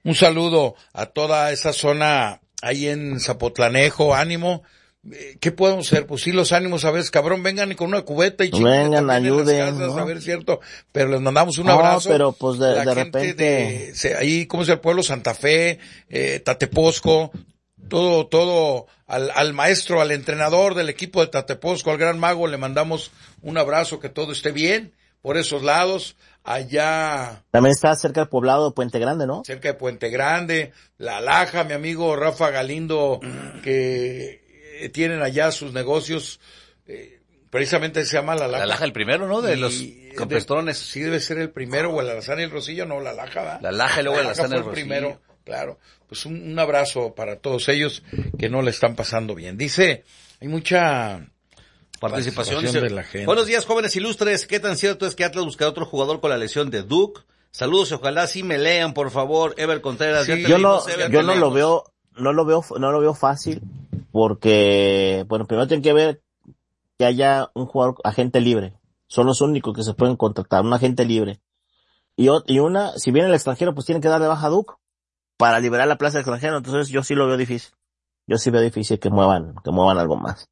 Un saludo a toda esa zona ahí en Zapotlanejo, ánimo. ¿Qué podemos hacer? Pues sí, los ánimos a veces, cabrón, vengan con una cubeta y vengan, ayuden, en las casas, ¿no? A ver, cierto, pero les mandamos un abrazo. Pero pues de repente ahí, ¿cómo es el pueblo? Santa Fe, Tateposco, todo al maestro, al entrenador del equipo de Tateposco, al gran mago, le mandamos un abrazo, que todo esté bien por esos lados. Allá también está cerca del poblado de Puente Grande, ¿no? Cerca de Puente Grande, La Laja, mi amigo Rafa Galindo, que tienen allá sus negocios, precisamente se llama La Laja. La Laja el primero, ¿no? De los campestrones. Sí, debe ser el primero, o el Alazán y el Rocillo, no, La Laja, ¿verdad? La Laja y luego el Alazán y el fue el Rocillo. primero, claro. Pues un abrazo para todos ellos que no le están pasando bien. Dice, hay mucha participación de la gente. Buenos días, jóvenes ilustres. ¿Qué tan cierto es que Atlas busca otro jugador con la lesión de Duke? Saludos y ojalá sí me lean, por favor. Ever Contreras. Sí, yo no lo veo fácil, porque, bueno, primero tienen que ver que haya un jugador agente libre. Son los únicos que se pueden contratar, un agente libre. Y si viene el extranjero, pues tienen que darle baja a Duke para liberar la plaza del extranjero. Entonces yo sí lo veo difícil. Yo sí veo difícil que muevan algo más.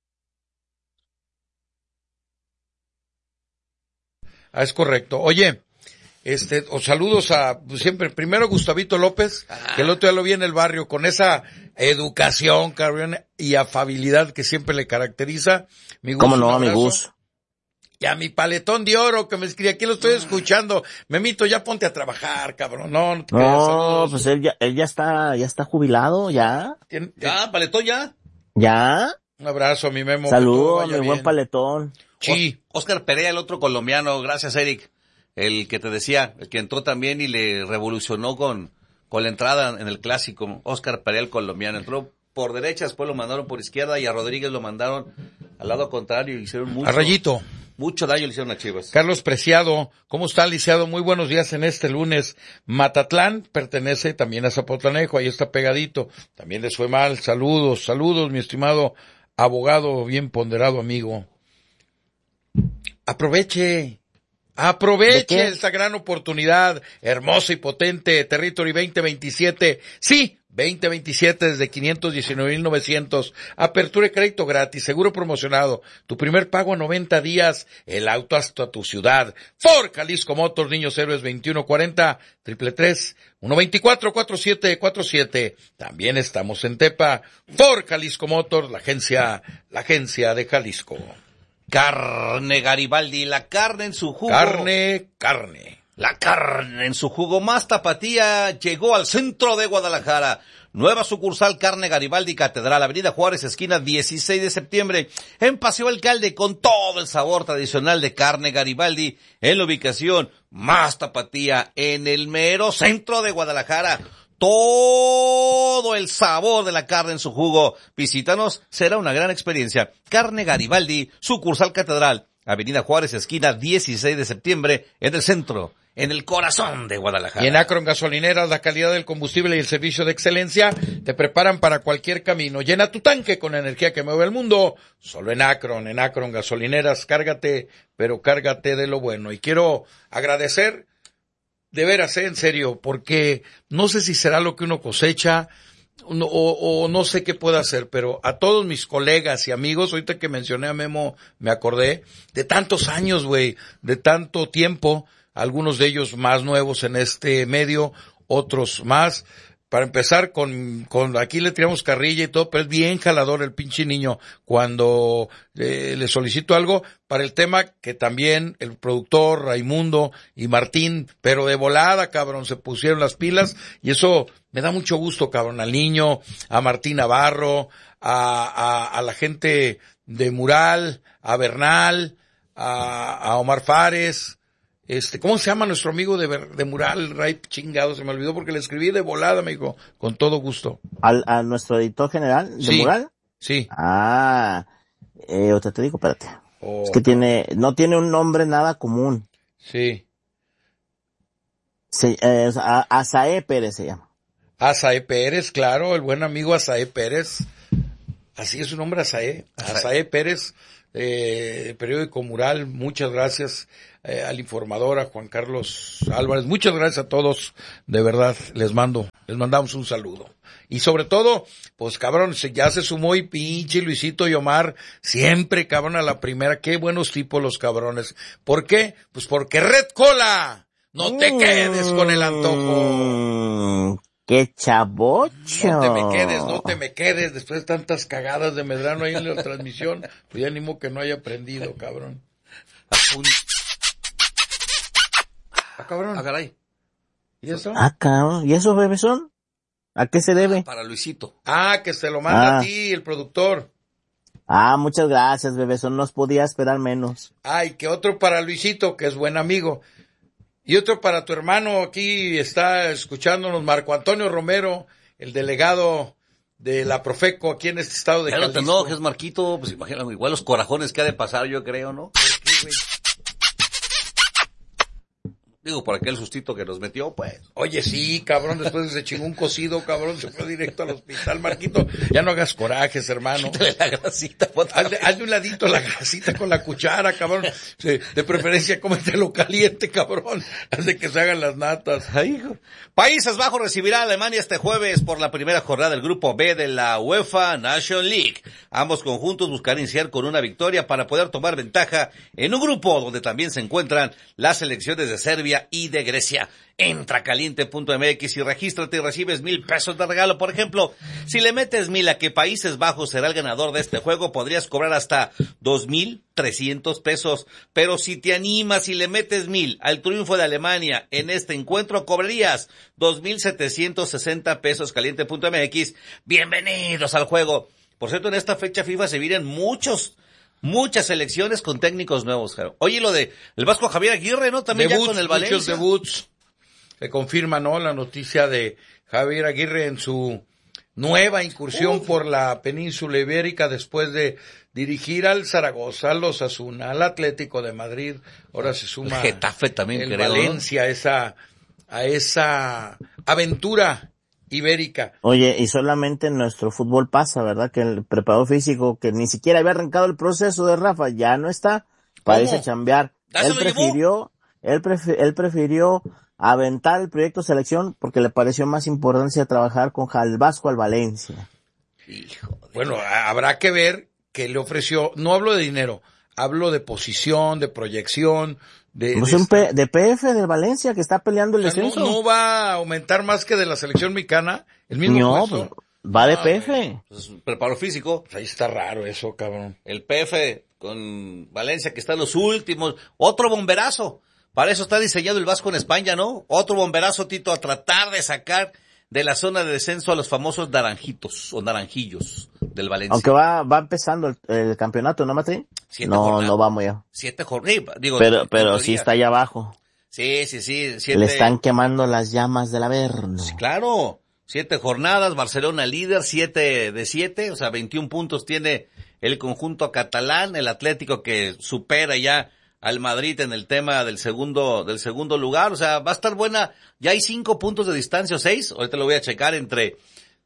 Es correcto. Oye, saludos a, siempre, primero Gustavito López, que el otro día lo vi en el barrio, con esa educación, cabrón, y afabilidad que siempre le caracteriza. Mi Gus, ¿cómo no, mi Gus? Y a mi paletón de oro que me escribe, aquí lo estoy escuchando. Memito, ya ponte a trabajar, cabrón. No, pues él ya está jubilado, ya. ¿Ya, paletón, ya? ¿Ya? Un abrazo a mi Memo. Saludos a mi buen paletón. Sí. Oscar Perea, el otro colombiano, gracias Eric, el que te decía, el que entró también y le revolucionó con la entrada en el clásico. Oscar Perea, el colombiano, entró por derecha, después lo mandaron por izquierda y a Rodríguez lo mandaron al lado contrario y hicieron mucho. A Rayito. Mucho daño le hicieron a Chivas. Carlos Preciado, ¿cómo está, Lisiado? Muy buenos días en este lunes. Matatlán pertenece también a Zapotlanejo, ahí está pegadito. También les fue mal. Saludos, mi estimado abogado, bien ponderado amigo. Aproveche esta gran oportunidad, hermosa y potente, Territory 2027. Sí, 2027 desde 519,900. Apertura de crédito gratis, seguro promocionado. Tu primer pago a 90 días, el auto hasta tu ciudad. Ford Jalisco Motors, Niños Héroes 2140, 333-124-4747. También estamos en Tepa. Ford Jalisco Motors, la agencia de Jalisco. Carne Garibaldi, la carne en su jugo. Carne. La carne en su jugo más tapatía llegó al centro de Guadalajara. Nueva sucursal Carne Garibaldi, Catedral, Avenida Juárez, esquina 16 de septiembre, en Paseo Alcalde, con todo el sabor tradicional de Carne Garibaldi, en la ubicación más tapatía, en el mero centro de Guadalajara. Todo el sabor de la carne en su jugo. Visítanos, será una gran experiencia. Carne Garibaldi, sucursal Catedral, Avenida Juárez, esquina 16 de septiembre, en el centro, en el corazón de Guadalajara. Y en Akron Gasolineras, la calidad del combustible y el servicio de excelencia te preparan para cualquier camino. Llena tu tanque con la energía que mueve el mundo. Solo en Akron Gasolineras, cárgate, pero cárgate de lo bueno. Y quiero agradecer, de veras, en serio, porque no sé si será lo que uno cosecha o no sé qué pueda hacer, pero a todos mis colegas y amigos, ahorita que mencioné a Memo, me acordé de tantos años, güey, de tanto tiempo, algunos de ellos más nuevos en este medio, otros más. Para empezar con aquí le tiramos carrilla y todo, pero es bien jalador el pinche niño cuando le solicito algo para el tema, que también el productor Raimundo y Martín, pero de volada, cabrón, se pusieron las pilas y eso me da mucho gusto, cabrón, al niño, a Martín Navarro, a la gente de Mural, a Bernal, a Omar Fares. ¿Cómo se llama nuestro amigo de Mural, Ray? Chingado, se me olvidó porque le escribí de volada, me dijo, con todo gusto. ¿A nuestro editor general de Mural? Sí. Ahorita te digo, espérate. Es que no tiene un nombre nada común. Sí. Sí, Asaé Pérez se llama. Asaé Pérez, claro, el buen amigo Asaé Pérez. Así es su nombre, Asaé Pérez. periódico Mural, muchas gracias al informador, a Juan Carlos Álvarez, muchas gracias a todos, de verdad, les mandamos un saludo. Y sobre todo, pues cabrón, ya se sumó y pinche Luisito y Omar, siempre cabrón a la primera, qué buenos tipos los cabrones. ¿Por qué? Pues porque Red Cola, no te quedes con el antojo. ¡Qué chavocho! No te me quedes, después de tantas cagadas de Medrano ahí en la transmisión, pues ya ni modo que no haya aprendido, cabrón. Cabrón. Caray. ¿Y eso? Cabrón. ¿Y eso, bebesón? ¿A qué se debe? Para Luisito. Que se lo manda a ti, el productor. Muchas gracias, bebesón, no podía esperar menos. Y que otro para Luisito, que es buen amigo. Y otro para tu hermano, aquí está escuchándonos, Marco Antonio Romero, el delegado de la Profeco aquí en este estado de Jalisco. Claro, no, que es Marquito, pues imagínate, igual los corajones que ha de pasar, yo creo, ¿no? ¿Por qué, güey? Digo, por aquel sustito que nos metió, pues. Oye, sí, cabrón, después se chingó un cocido, cabrón, se fue directo al hospital, Marquito. Ya no hagas corajes, hermano. Quítale la grasita. Hazle un ladito la grasita con la cuchara, cabrón. Sí, de preferencia, cómetelo caliente, cabrón, antes de que se hagan las natas. Ay, hijo. Países Bajos recibirá a Alemania este jueves por la primera jornada del Grupo B de la UEFA Nations League. Ambos conjuntos buscarán iniciar con una victoria para poder tomar ventaja en un grupo donde también se encuentran las selecciones de Serbia y de Grecia. Entra a caliente.mx y regístrate y recibes 1,000 pesos de regalo. Por ejemplo, si le metes 1,000 a que Países Bajos será el ganador de este juego, podrías cobrar hasta 2,300 pesos. Pero si te animas y le metes 1,000 al triunfo de Alemania en este encuentro, cobrarías 2,760 pesos. Caliente.mx. Bienvenidos al juego. Por cierto, en esta fecha FIFA se vienen muchas selecciones con técnicos nuevos. Oye, lo de el Vasco Javier Aguirre, ¿no? También debuts, ya con el Valencia. Muchos debuts. Se confirma, ¿no? La noticia de Javier Aguirre en su nueva incursión por la península ibérica después de dirigir al Zaragoza, al Osasuna, al Atlético de Madrid. Ahora se suma el Getafe también, el creo, Valencia, ¿no? a esa aventura ibérica. Oye, y solamente en nuestro fútbol pasa, ¿verdad? Que el preparador físico, que ni siquiera había arrancado el proceso de Rafa, ya no está para irse a chambear. Él prefirió aventar el proyecto selección porque le pareció más importancia trabajar con el Vasco al Valencia. Hijo de... Bueno, habrá que ver qué le ofreció. No hablo de dinero, hablo de posición, de proyección, de PF del Valencia que está peleando el descenso. No va a aumentar más que de la selección mexicana, el mismo puesto. Va de PF. Pues, preparo físico. Pues ahí está raro eso, cabrón. El PF con Valencia que está en los últimos. Otro bomberazo. Para eso está diseñado el Vasco en España, ¿no? Otro bomberazo, Tito, a tratar de sacar de la zona de descenso a los famosos naranjitos o naranjillos del Valencia. Aunque va empezando el campeonato, ¿no, Matri? No vamos ya. 7 jornadas. Pero sí está allá abajo. Sí. 7. Le están quemando las llamas del Averno. Sí, claro. 7 jornadas, Barcelona líder, 7 de 7, o sea, 21 puntos tiene el conjunto catalán, el Atlético que supera ya al Madrid en el tema del segundo lugar, o sea, va a estar buena, ya hay 5 puntos de distancia, o 6, ahorita lo voy a checar entre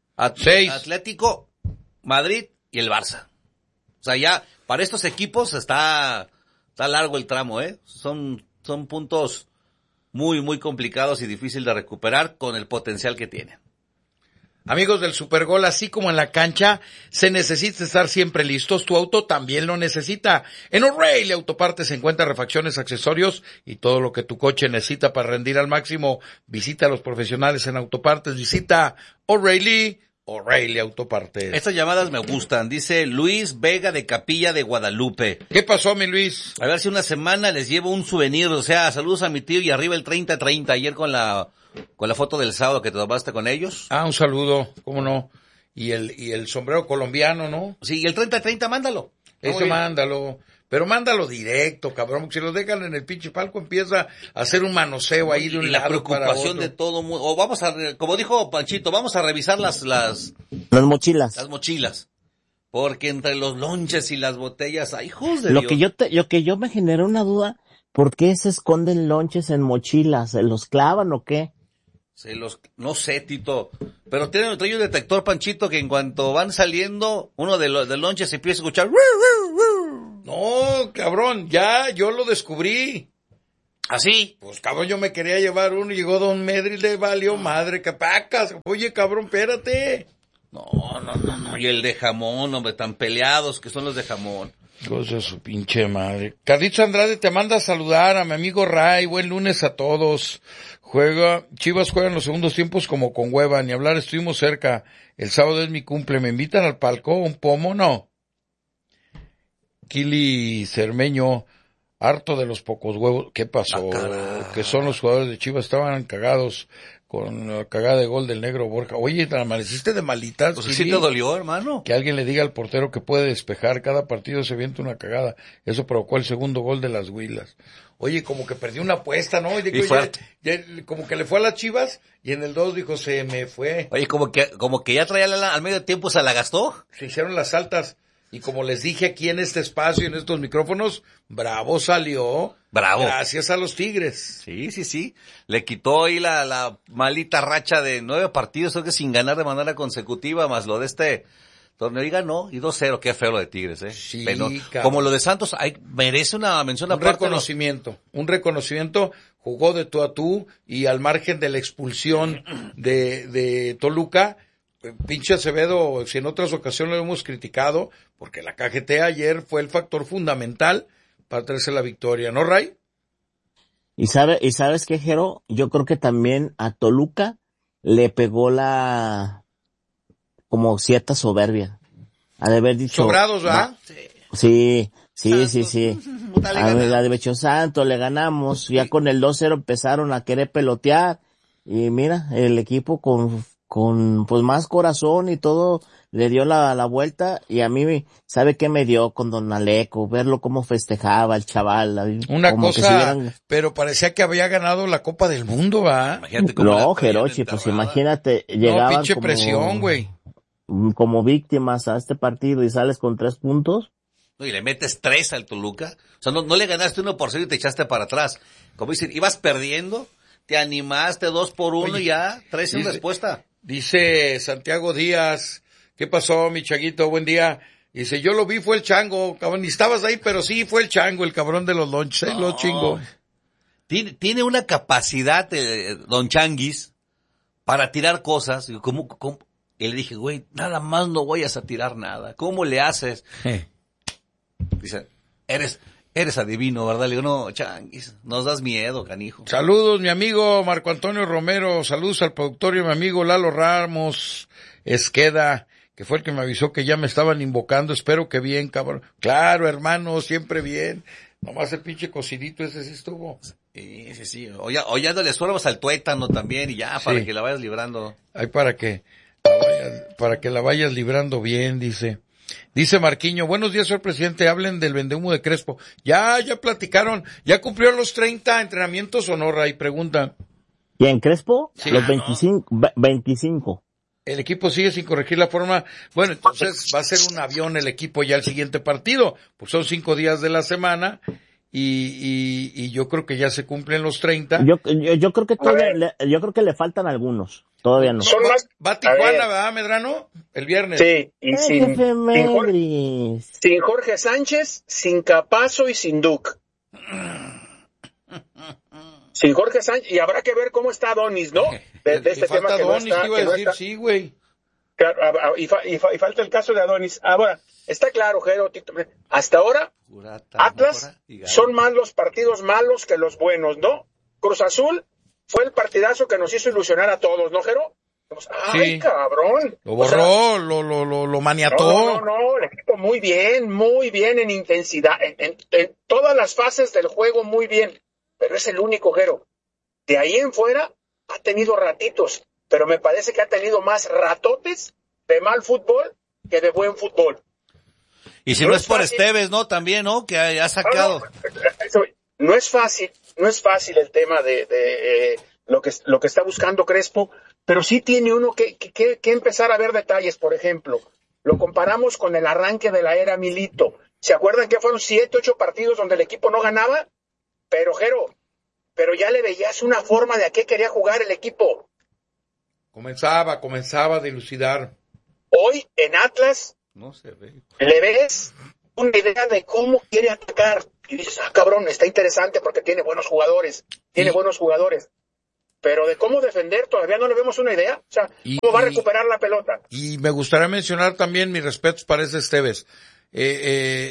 Atlético, Madrid y el Barça. O sea, ya, para estos equipos está largo el tramo, son puntos muy, muy complicados y difícil de recuperar con el potencial que tienen. Amigos del Supergol, así como en la cancha, se necesita estar siempre listos. Tu auto también lo necesita. En O'Reilly Autopartes se encuentran refacciones, accesorios y todo lo que tu coche necesita para rendir al máximo. Visita a los profesionales en Autopartes. Visita O'Reilly Autopartes. Estas llamadas me gustan. Dice Luis Vega de Capilla de Guadalupe. ¿Qué pasó, mi Luis? A ver si una semana les llevo un souvenir. O sea, saludos a mi tío y arriba el 30-30. Ayer con la foto del sábado que te tomaste con ellos. Un saludo, cómo no. Y el sombrero colombiano, ¿no? Sí, y el 30-30, mándalo. Eso mándalo. Pero mándalo directo, cabrón, porque si lo dejan en el pinche palco empieza a hacer un manoseo ahí de un lado para otro. La preocupación de todo mundo. O vamos como dijo Panchito, vamos a revisar las mochilas. Las mochilas. Porque entre los lonches y las botellas, hay hijos de Lo Dios. que yo me generó una duda, ¿por qué se esconden lonches en mochilas? ¿Se los clavan o qué? No sé, Tito, pero trae un detector, Panchito, que en cuanto van saliendo, uno de los lonches se empieza a escuchar. No, cabrón, ya, yo lo descubrí. ¿Así? Pues cabrón, yo me quería llevar uno y llegó Don Medri, le valió madre, capacas. Oye, cabrón, espérate. No. Y el de jamón, hombre, tan peleados que son los de jamón. Dios de su pinche madre. Carlitos Andrade te manda a saludar a mi amigo Ray. Buen lunes a todos. Chivas juega en los segundos tiempos como con hueva. Ni hablar, estuvimos cerca. El sábado es mi cumple. ¿Me invitan al palco? ¿Un pomo? No. Kili Cermeño, harto de los pocos huevos. ¿Qué pasó? Que son los jugadores de Chivas, estaban cagados con la cagada de gol del negro Borja. Oye, ¿te amaneciste de malitas? Pues sí te dolió, hermano. Que alguien le diga al portero que puede despejar, cada partido se avienta una cagada. Eso provocó el segundo gol de las Huilas. Oye, como que perdió una apuesta, ¿no? Y fuerte. Ya, como que le fue a las Chivas y en el 2 dijo, se me fue. Oye, como que ya traía al medio tiempo, se la gastó. Se hicieron las altas. Y como les dije aquí en este espacio, en estos micrófonos, Bravo salió. Bravo. Gracias a los Tigres. Sí. Le quitó ahí la malita racha de 9 partidos, creo que sin ganar de manera consecutiva, más lo de este torneo. Y ganó, y 2-0, qué feo lo de Tigres, Sí, pero, como lo de Santos, merece una mención aparte. Un reconocimiento, jugó de tú a tú, y al margen de la expulsión de Toluca, pinche Acevedo, si en otras ocasiones lo hemos criticado, porque la KGT ayer fue el factor fundamental para traerse la victoria, ¿no, Ray? Y sabes qué, Jero, yo creo que también a Toluca le pegó como cierta soberbia. Ha de haber dicho. Sobrados, ¿verdad? Sí. Dale, A ver, la de Becho Santo, le ganamos, ya con el 2-0 empezaron a querer pelotear, y mira, el equipo con pues más corazón y todo, le dio la vuelta, y a mí, ¿sabe qué me dio con Don Aleco? Verlo cómo festejaba el chaval. Una cosa, pero parecía que había ganado la Copa del Mundo, ¿va? Imagínate cómo No, Jerochi, pues imagínate, llegaban pinche presión, güey. Como víctimas a este partido y sales con 3 puntos. No, y le metes 3 al Toluca. O sea, no le ganaste 1-0 y te echaste para atrás. Como dicen, ibas perdiendo, te animaste 2-1. Oye, y ya, 3 en respuesta. Dice Santiago Díaz, ¿qué pasó, mi chaguito? Buen día. Dice, yo lo vi, fue el chango, cabrón, ni estabas ahí, pero sí, fue el chango, el cabrón de los lonches, lo chingo. Tiene una capacidad, Don Changuis, para tirar cosas. Y le dije, güey, nada más no vayas a tirar nada. ¿Cómo le haces? Dice, eres adivino, ¿verdad? Le digo, no, Changuis, nos das miedo, canijo. Saludos, mi amigo Marco Antonio Romero, saludos al productor y mi amigo Lalo Ramos Esqueda, que fue el que me avisó que ya me estaban invocando, espero que bien, cabrón. Claro, hermano, siempre bien. Nomás el pinche cocidito ese sí estuvo. Sí. Oyándole suerbos al tuétano también, y ya, para que la vayas librando. Ay, para que la vayas librando bien, dice. Dice Marquiño, buenos días, señor presidente, hablen del vendehumo de Crespo. Ya platicaron, ¿ya cumplió los 30 entrenamientos o no, Ray? Pregunta. ¿Y en Crespo? Sí. Los 25. El equipo sigue sin corregir la forma. Bueno, entonces va a ser un avión el equipo ya el siguiente partido, pues son 5 días de la semana, y yo creo que ya se cumplen los 30. Yo creo que todavía, yo creo que le faltan algunos. Todavía no. Va a Tijuana, ¿verdad, Medrano? El viernes. Sí, y sin Jorge Sánchez, sin Capazo y sin Duke. Sin Jorge Sánchez, y habrá que ver cómo está Adonis, ¿no? De este tema que Adonis, no está. iba a decir, sí, güey. Claro, y falta el caso de Adonis. Ahora, está claro, Jero, hasta ahora, Atlas son más los partidos malos que los buenos, ¿no? Cruz Azul fue el partidazo que nos hizo ilusionar a todos, ¿no, Jero? ¡Ay, sí, cabrón! Lo borró, lo maniató. No, el equipo muy bien en intensidad, en todas las fases del juego muy bien, pero es el único, Jero. De ahí en fuera ha tenido ratitos, pero me parece que ha tenido más ratotes de mal fútbol que de buen fútbol. Y si no es por Esteves, ¿no? También, ¿no? Que ha sacado. No es fácil el tema de lo que está buscando Crespo, pero sí tiene uno que empezar a ver detalles. Por ejemplo, lo comparamos con el arranque de la era Milito. ¿Se acuerdan que fueron 7, 8 partidos donde el equipo no ganaba? Pero ya le veías una forma de a qué quería jugar el equipo. Comenzaba a dilucidar. Hoy en Atlas no se ve. le ves una idea de cómo quiere atacar. Y dices, cabrón, está interesante porque tiene buenos jugadores. Pero de cómo defender todavía no le vemos una idea. O sea, ¿cómo va a recuperar la pelota? Y me gustaría mencionar también mis respetos para ese Esteves. Se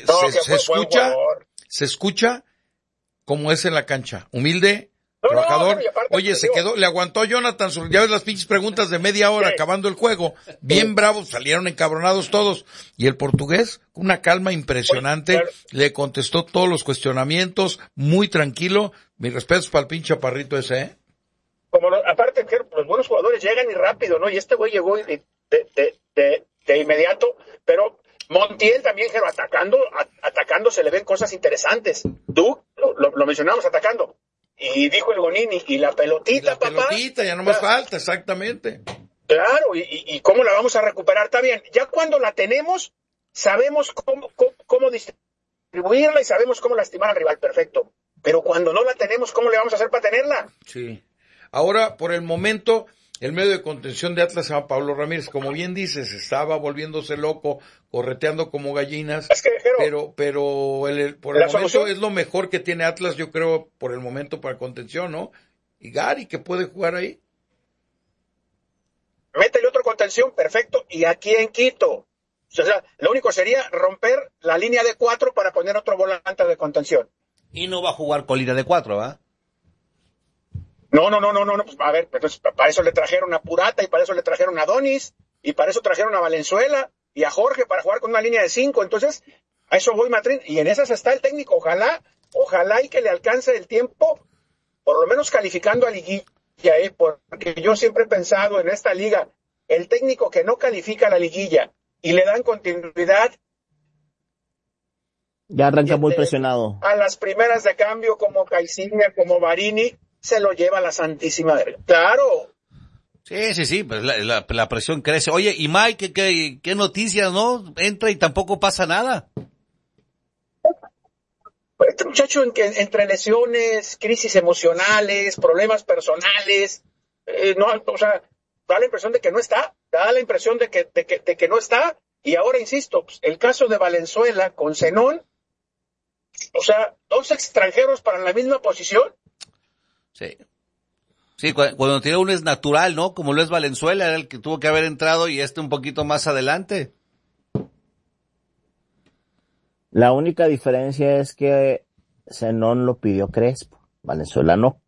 escucha como es en la cancha. Humilde, trabajador. Oye, le aguantó Jonathan, ya ves las pinches preguntas de media hora acabando el juego. Bien bravos, salieron encabronados todos. Y el portugués, con una calma impresionante, le contestó todos los cuestionamientos, muy tranquilo. Mis respetos para el pinche chaparrito ese, ¿eh? Aparte que los buenos jugadores llegan y rápido, ¿no? Y este güey llegó de inmediato, pero Montiel también, Jero, atacando se le ven cosas interesantes. Tú lo mencionamos atacando. Y dijo el Gonini, y la pelotita, papá. Ya no más falta, exactamente. Claro, y cómo la vamos a recuperar, está bien. Ya cuando la tenemos, sabemos cómo distribuirla y sabemos cómo lastimar al rival, perfecto. Pero cuando no la tenemos, ¿cómo le vamos a hacer para tenerla? Sí. Ahora, por el momento, el medio de contención de Atlas se llama Pablo Ramírez. Como bien dices, estaba volviéndose loco, correteando como gallinas. Es que, pero por el momento es lo mejor que tiene Atlas, yo creo, por el momento para contención, ¿no? Y Gary, que puede jugar ahí. Métele otro contención, perfecto. Y aquí en Quito. O sea, lo único sería romper la línea de 4 para poner otro volante de contención. Y no va a jugar con línea de 4, ¿va? No, pues, a ver, entonces para eso le trajeron a Purata y para eso le trajeron a Donis y para eso trajeron a Valenzuela y a Jorge para jugar con una línea de 5, entonces a eso voy, Matrín, y en esas está el técnico, ojalá y que le alcance el tiempo, por lo menos calificando a liguilla, porque yo siempre he pensado en esta liga, el técnico que no califica a la liguilla y le dan continuidad, ya arranca muy presionado. A las primeras de cambio como Caixinha, como Varini, se lo lleva la santísima verga. ¡Claro! Sí, pues la presión crece. Oye, y Mike, ¿qué noticias, no? Entra y tampoco pasa nada. Este muchacho entre lesiones, crisis emocionales, problemas personales, o sea, da la impresión de que no está, de que no está, y ahora insisto, pues, el caso de Valenzuela con Zenón, o sea, 2 extranjeros para la misma posición. Sí, cuando tiene uno es natural, ¿no? Como lo es Valenzuela, era el que tuvo que haber entrado y un poquito más adelante. La única diferencia es que Zenón lo pidió Crespo, Valenzuela no.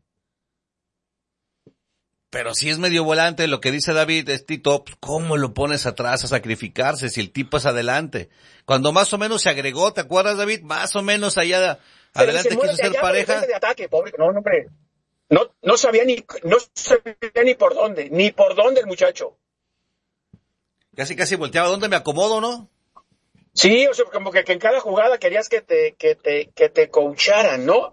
Pero si es medio volante, lo que dice David es Tito, ¿cómo lo pones atrás a sacrificarse si el tipo es adelante? Cuando más o menos se agregó, ¿te acuerdas, David? Más o menos allá adelante quiso ser pareja. De ataque, pobre, no, hombre. No sabía ni por dónde el muchacho. Casi volteaba, ¿dónde me acomodo, no? Sí, o sea, como que en cada jugada querías que te coacharan, ¿no?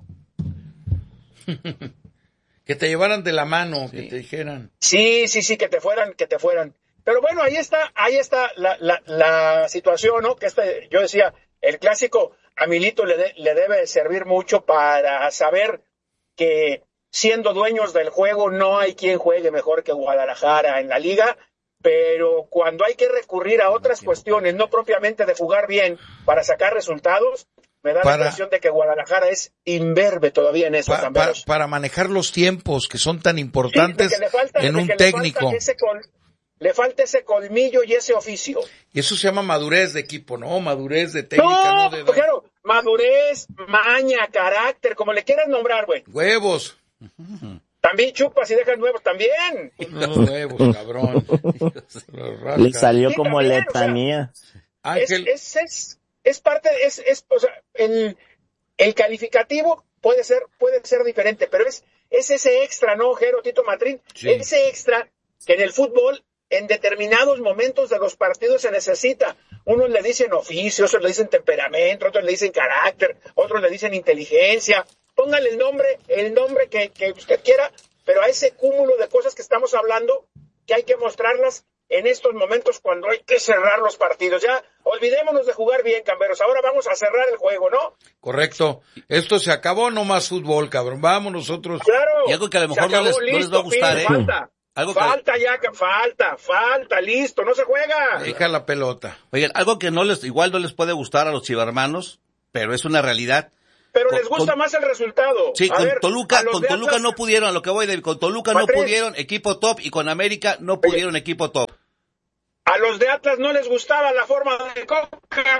Que te llevaran de la mano, sí. Que te dijeran. Sí, que te fueran. Pero bueno, ahí está la situación, ¿no? Que yo decía, el clásico a Milito le debe servir mucho para saber que siendo dueños del juego no hay quien juegue mejor que Guadalajara en la liga, pero cuando hay que recurrir a otras cuestiones, no propiamente de jugar bien para sacar resultados, me da la impresión de que Guadalajara es imberbe todavía en eso. Para manejar los tiempos que son tan importantes en un técnico. Le falta ese colmillo y ese oficio. Y eso se llama madurez de equipo, ¿no? Madurez de técnica, no claro, madurez, maña, carácter, como le quieras nombrar, güey. Huevos. También chupas y dejas nuevos, también. Los huevos, cabrón. Le salió sí, como también, letanía. O sea, es parte, o sea, el calificativo puede ser diferente, pero es ese extra, ¿no, Jero, Tito Matrín? Sí. Ese extra que en el fútbol, en determinados momentos de los partidos se necesita. Unos le dicen oficio, otros le dicen temperamento, otros le dicen carácter, otros le dicen inteligencia. Póngale el nombre que usted quiera, pero a ese cúmulo de cosas que estamos hablando, que hay que mostrarlas en estos momentos cuando hay que cerrar los partidos. Ya, olvidémonos de jugar bien, camberos. Ahora vamos a cerrar el juego, ¿no? Correcto. Esto se acabó, no más fútbol, cabrón. Vamos nosotros. Claro. Y algo que a lo mejor no les va a gustar, Falta, listo, no se juega. Deja la pelota. Oigan, algo que igual no les puede gustar a los chivermanos, pero es una realidad. Pero les gusta más el resultado. Sí, con Toluca no pudieron, a lo que voy, David, con Toluca no pudieron, equipo top, y con América no pudieron, equipo top. A los de Atlas no les gustaba la forma de Coca.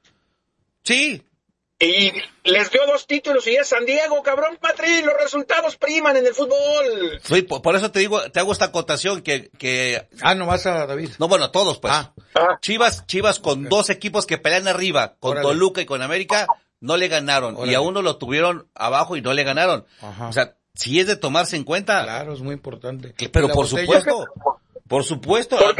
Sí. Y les dio 2 títulos y es San Diego, cabrón, Patri, los resultados priman en el fútbol. Sí, por eso te hago esta acotación que... nomás a David. No, bueno, a todos, pues. Chivas con 2 equipos que pelean arriba, con Toluca y con América, no le ganaron. Órale. Y a uno lo tuvieron abajo y no le ganaron. Ajá. O sea, sí es de tomarse en cuenta. Claro, es muy importante. Pero por supuesto. Porque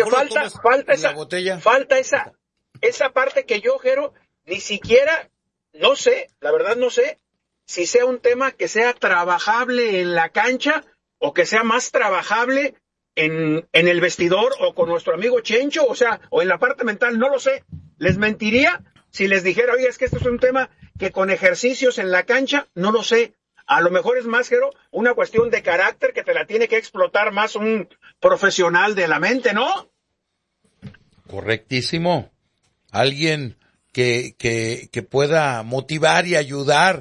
falta esa parte que yo, Jero, ni siquiera... No sé, la verdad no sé si sea un tema que sea trabajable en la cancha o que sea más trabajable en el vestidor o con nuestro amigo Chencho, o en la parte mental, no lo sé. Les mentiría si les dijera, oye, es que esto es un tema que con ejercicios en la cancha, no lo sé. A lo mejor es más, Jero, una cuestión de carácter que te la tiene que explotar más un profesional de la mente, ¿no? Correctísimo. Alguien que pueda motivar y ayudar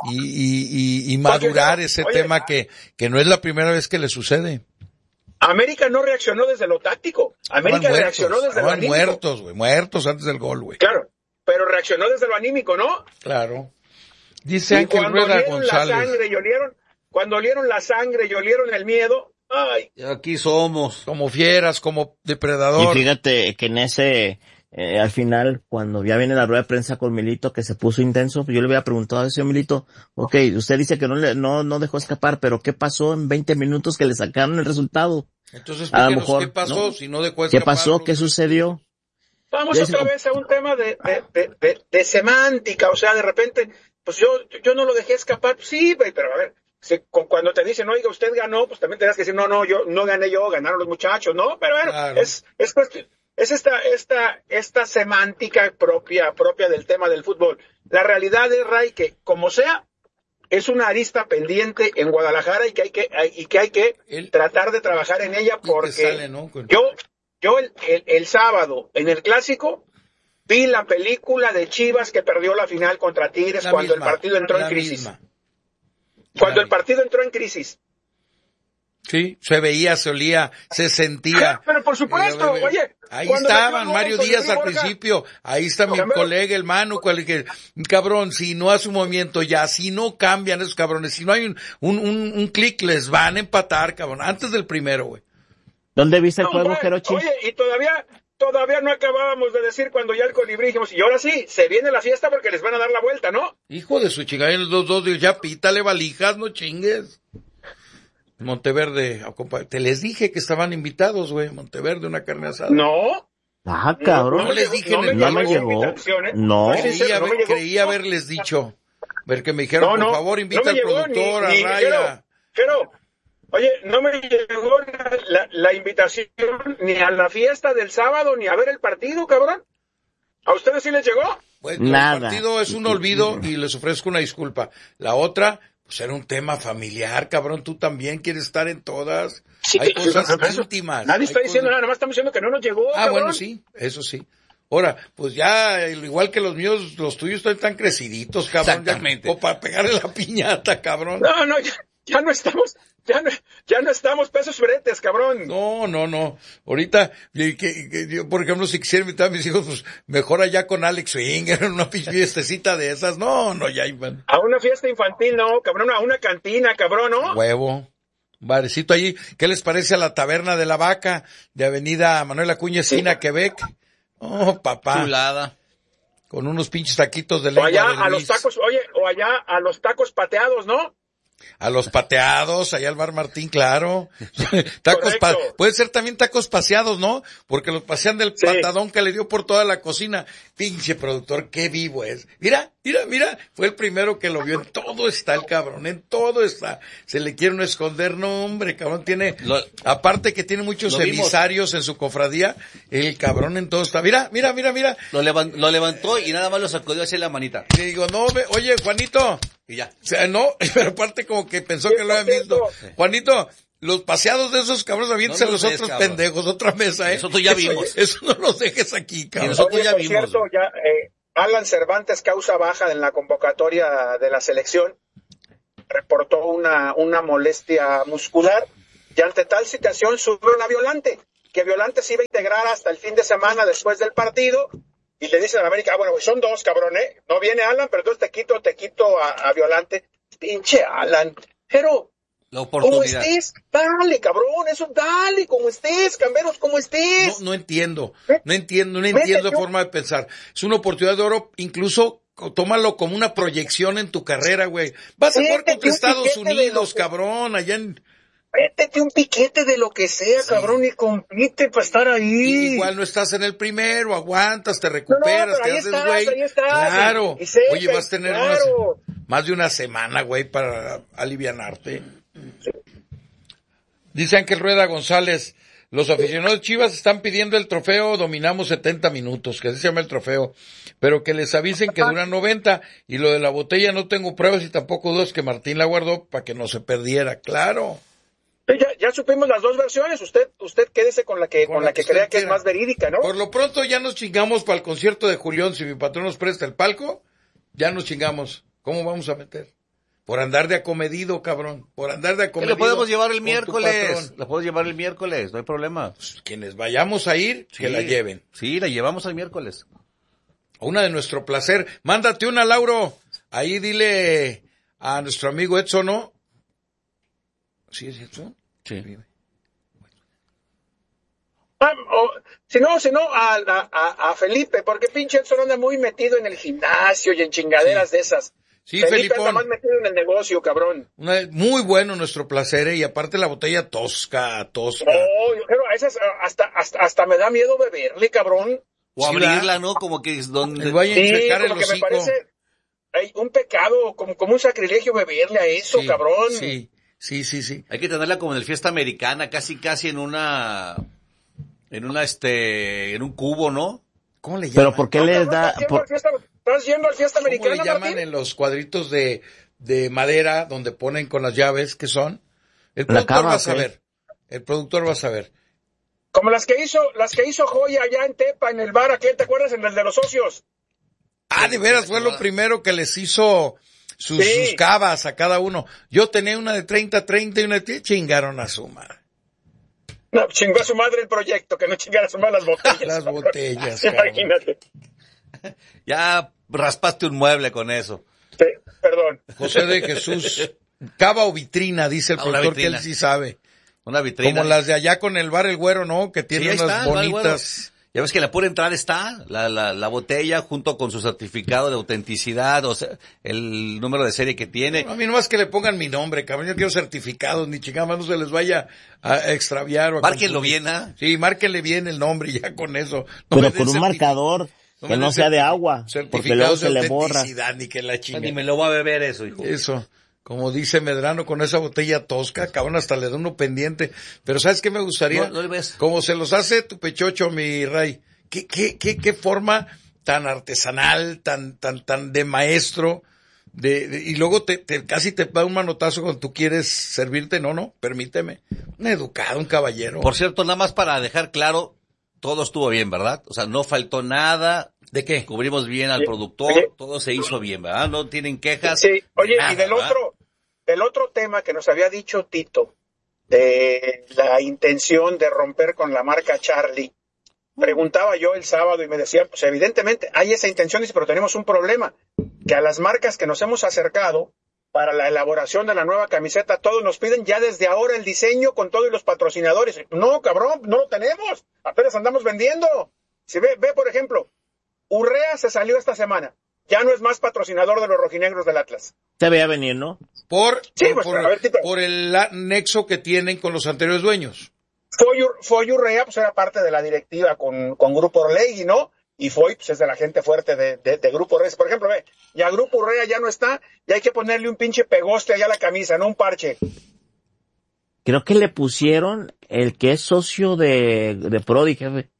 y madurar ese tema que no es la primera vez que le sucede. América no reaccionó desde lo táctico. América reaccionó desde lo anímico. Muertos antes del gol, güey. Claro, pero reaccionó desde lo anímico, ¿no? Claro. Dice Ángel Rueda González. Cuando olieron la sangre y olieron el miedo, ay. Aquí somos. Como fieras, como depredador. Y fíjate que en ese... al final, cuando ya viene la rueda de prensa con Milito, que se puso intenso, yo le había preguntado a ese Milito, usted dice que no dejó escapar, pero ¿qué pasó en 20 minutos que le sacaron el resultado? Entonces, a lo mejor, ¿qué pasó? ¿No? Si no dejó escapar. ¿Qué pasó? ¿Qué sucedió? Vamos otra vez a un tema de semántica, de repente, pues yo no lo dejé escapar, sí, pero a ver, cuando te dicen, oiga, usted ganó, pues también tendrás que decir, no, yo no gané yo, ganaron los muchachos, ¿no? Pero bueno, claro. es cuestión. Es esta semántica propia del tema del fútbol. La realidad es, Ray, que como sea, es una arista pendiente en Guadalajara y que hay que tratar de trabajar en ella porque sale, ¿no? yo el sábado en el Clásico vi la película de Chivas que perdió la final contra Tigres cuando el partido entró en crisis. Cuando el partido entró en crisis. Sí, se veía, se olía, se sentía. Pero por supuesto, oye. Ahí estaban Mario Díaz al principio, ahí está mi colega el Manu, cabrón, si no hace un movimiento ya, si no cambian esos cabrones, si no hay un clic, les van a empatar, cabrón, antes del primero, güey. ¿Dónde viste el juego, Jerochi? Oye, y todavía no acabábamos de decir cuando ya el Colibrí dijimos, y ahora sí, se viene la fiesta porque les van a dar la vuelta, ¿no? Hijo de su chingada, en los dos, ya pítale valijas, no chingues. Monteverde, te les dije que estaban invitados, güey, Monteverde, una carne asada. No. Cabrón. No les dije no me llegó. No. Creí haberles dicho. Ver que me dijeron, por favor, invita al productor, a Raya. Pero, oye, no me llegó la invitación ni a la fiesta del sábado, ni a ver el partido, cabrón. ¿A ustedes sí les llegó? Pues, nada. El partido es un olvido y les ofrezco una disculpa. La otra... Pues era un tema familiar, cabrón, tú también quieres estar en todas. Sí, hay cosas íntimas. Nadie está diciendo nada, nada más estamos diciendo que no nos llegó. Cabrón. Bueno, sí, eso sí. Ahora, pues ya, igual que los míos, los tuyos están creciditos, cabrón. Exactamente. O para pegarle la piñata, cabrón. No, ya no estamos pesos fretes, cabrón. No. Ahorita, yo, por ejemplo, si quisiera invitar a mis hijos, pues mejor allá con Alex Swinger, en una fiestecita de esas. No, ya iban. A una fiesta infantil, no, cabrón, a una cantina, cabrón, ¿no? Huevo. Un barecito allí. ¿Qué les parece a la Taberna de la Vaca de Avenida Manuel Acuña, esquina Quebec? Oh, papá. Chulada. Con unos pinches taquitos de lengua de Luis. A los tacos, o allá a los tacos pateados, ¿no? A los pateados, allá al Bar Martín, claro. Tacos puede ser también tacos paseados, ¿no? Porque los pasean del patadón que le dio por toda la cocina. Pinche productor, qué vivo es. Mira, fue el primero que lo vio. En todo está el cabrón, en todo está. Se le quiere no esconder, no hombre, cabrón tiene, aparte que tiene muchos emisarios en su cofradía, el cabrón en todo está. Mira. Lo levantó y nada más lo sacudió hacia la manita. Le digo, oye, Juanito. Y ya. O sea, no, pero aparte como que pensó que lo habían visto. Juanito, Los paseados de esos cabrones avientan No los los otros des, cabrón. pendejos, otra mesa, Nosotros ya vimos. Eso no los dejes aquí, cabrón. Nosotros Oye, ya por vimos. cierto, ya, Alan Cervantes, causa baja en la convocatoria de la selección, reportó una molestia muscular y ante tal situación subió a Violante, que Violante se iba a integrar hasta el fin de semana después del partido y le dicen a América, bueno, pues son dos, cabrón, no viene Alan, pero entonces te quito a Violante. Pinche Alan, pero La como oportunidad. estés, dale, cabrón, eso dale, como estés, Camberos, como estés. No entiendo Métete. forma de pensar. Es una oportunidad de oro, incluso tómalo como una proyección en tu carrera, güey. Vas a jugar Métete contra un Estados piquete de Unidos, lo que- cabrón, allá en... Métete un piquete de lo que sea, cabrón, y compite para estar ahí. Igual no estás en el primero, aguantas, te No, recuperas, pero te ahí haces estás, güey. ahí estás. Claro. Y seca, Oye, vas a tener claro. más de una semana, güey, para alivianarte. Dice Ángel Rueda González, los aficionados de Chivas están pidiendo el trofeo, dominamos 70 minutos, que así se llama el trofeo, pero que les avisen que duran 90, y lo de la botella no tengo pruebas y tampoco dudas que Martín la guardó para que no se perdiera, claro. Ya supimos las dos versiones, usted quédese con la que usted crea que es quiera. más verídica, ¿no? Por lo pronto ya nos chingamos para el concierto de Julián, si mi patrón nos presta el palco, ya nos chingamos. ¿Cómo vamos a meter? Por andar de acomedido, cabrón, por andar de Que acomedido. lo podemos llevar el con tu miércoles. patrón. Lo podemos llevar el miércoles, no hay problema. Quienes vayamos a ir, que Sí. la lleven. Sí, la llevamos el miércoles. Una de nuestro placer. Mándate una, Lauro. Ahí dile a nuestro amigo Edson, ¿no? ¿Sí es Edson? Sí. Si no, a Felipe, porque pinche Edson anda muy metido en el gimnasio y en chingaderas de esas. Sí, Felipe Felipón. anda más metido en el negocio, cabrón. Muy bueno nuestro placer, y aparte la botella tosca. No, yo creo, a esas hasta me da miedo beberle, cabrón. O Sí, abrirla, ¿no? Como que es donde... El vayan a Sí, checar el como que me hocico. parece un pecado, como un sacrilegio beberle a eso, Sí, cabrón. Sí. Hay que tenerla como en el fiesta americana, casi en un cubo, ¿no? ¿Cómo le llaman? Pero ¿por qué No, les cabrón, da? ¿Estás yendo al fiesta ¿Cómo le americana, llaman Martín? en los cuadritos de madera donde ponen con las llaves que son? El La productor cava, va a ¿ok? saber. El productor va a saber. Como las que hizo Joya allá en Tepa, en el bar aquel, ¿te acuerdas? En el de los socios. Ah, de veras, fue lo primero que les hizo sus cavas a cada uno. Yo tenía una de 30 y una de chingaron a su madre. No, chingó a su madre el proyecto, que no chingara a su madre las botellas. Las botellas, cabrón. Imagínate. Ya raspaste un mueble con eso. Sí, perdón. José de Jesús, cava o vitrina, dice el Ah, una productor, que vitrina. él sí sabe. Una vitrina. Como las de allá con el bar El Güero, ¿no? Que Sí, tiene ahí unas está, el bar El Güero. bonitas. Ya ves que la pura entrada está, la botella junto con su certificado de autenticidad, o sea, el número de serie que tiene. A mí nomás que le pongan mi nombre, cabrón. Yo quiero certificados, ni chingada, no se les vaya a extraviar o a Márquenlo confundir. bien, ¿ah? Sí, márquenle bien el nombre y ya con eso. Pero me den con un marcador me que no den sea de agua, porque luego certificados se de le borra. autenticidad, ni que la chingada. Ni me lo va a beber eso, hijo. Eso, como dice Medrano, con esa botella tosca, cabrón, hasta le da uno pendiente. Pero ¿sabes qué me gustaría? No le ves. Como se los hace tu pechocho, mi Ray. ¿Qué forma tan artesanal, tan de maestro, y luego casi te da un manotazo cuando tú quieres servirte? No, permíteme. Un educado, un caballero. Por cierto, nada más para dejar claro, todo estuvo bien, ¿verdad? O sea, no faltó nada. ¿De qué? Cubrimos bien al Sí. productor, Oye. todo se hizo bien, ¿verdad? No tienen quejas. Sí, oye, de nada, y del ¿verdad? otro tema que nos había dicho Tito, de la intención de romper con la marca Charlie, preguntaba yo el sábado y me decían, pues evidentemente hay esa intención, pero tenemos un problema, que a las marcas que nos hemos acercado para la elaboración de la nueva camiseta, todos nos piden ya desde ahora el diseño con todos los patrocinadores. No, cabrón, no lo tenemos, apenas andamos vendiendo. Si ve, por ejemplo, Urrea se salió esta semana, ya no es más patrocinador de los rojinegros del Atlas. Se veía venir, ¿no? Sí, pues, a ver, Tito. por el nexo que tienen con los anteriores dueños. Foy Urrea pues era parte de la directiva con Grupo Orlegui, ¿no? Y Foy pues es de la gente fuerte de Grupo Urrea. Por ejemplo, ve, ya Grupo Urrea ya no está, y hay que ponerle un pinche pegoste allá a la camisa, no un parche. Creo que le pusieron el que es socio de Prodi, jefe.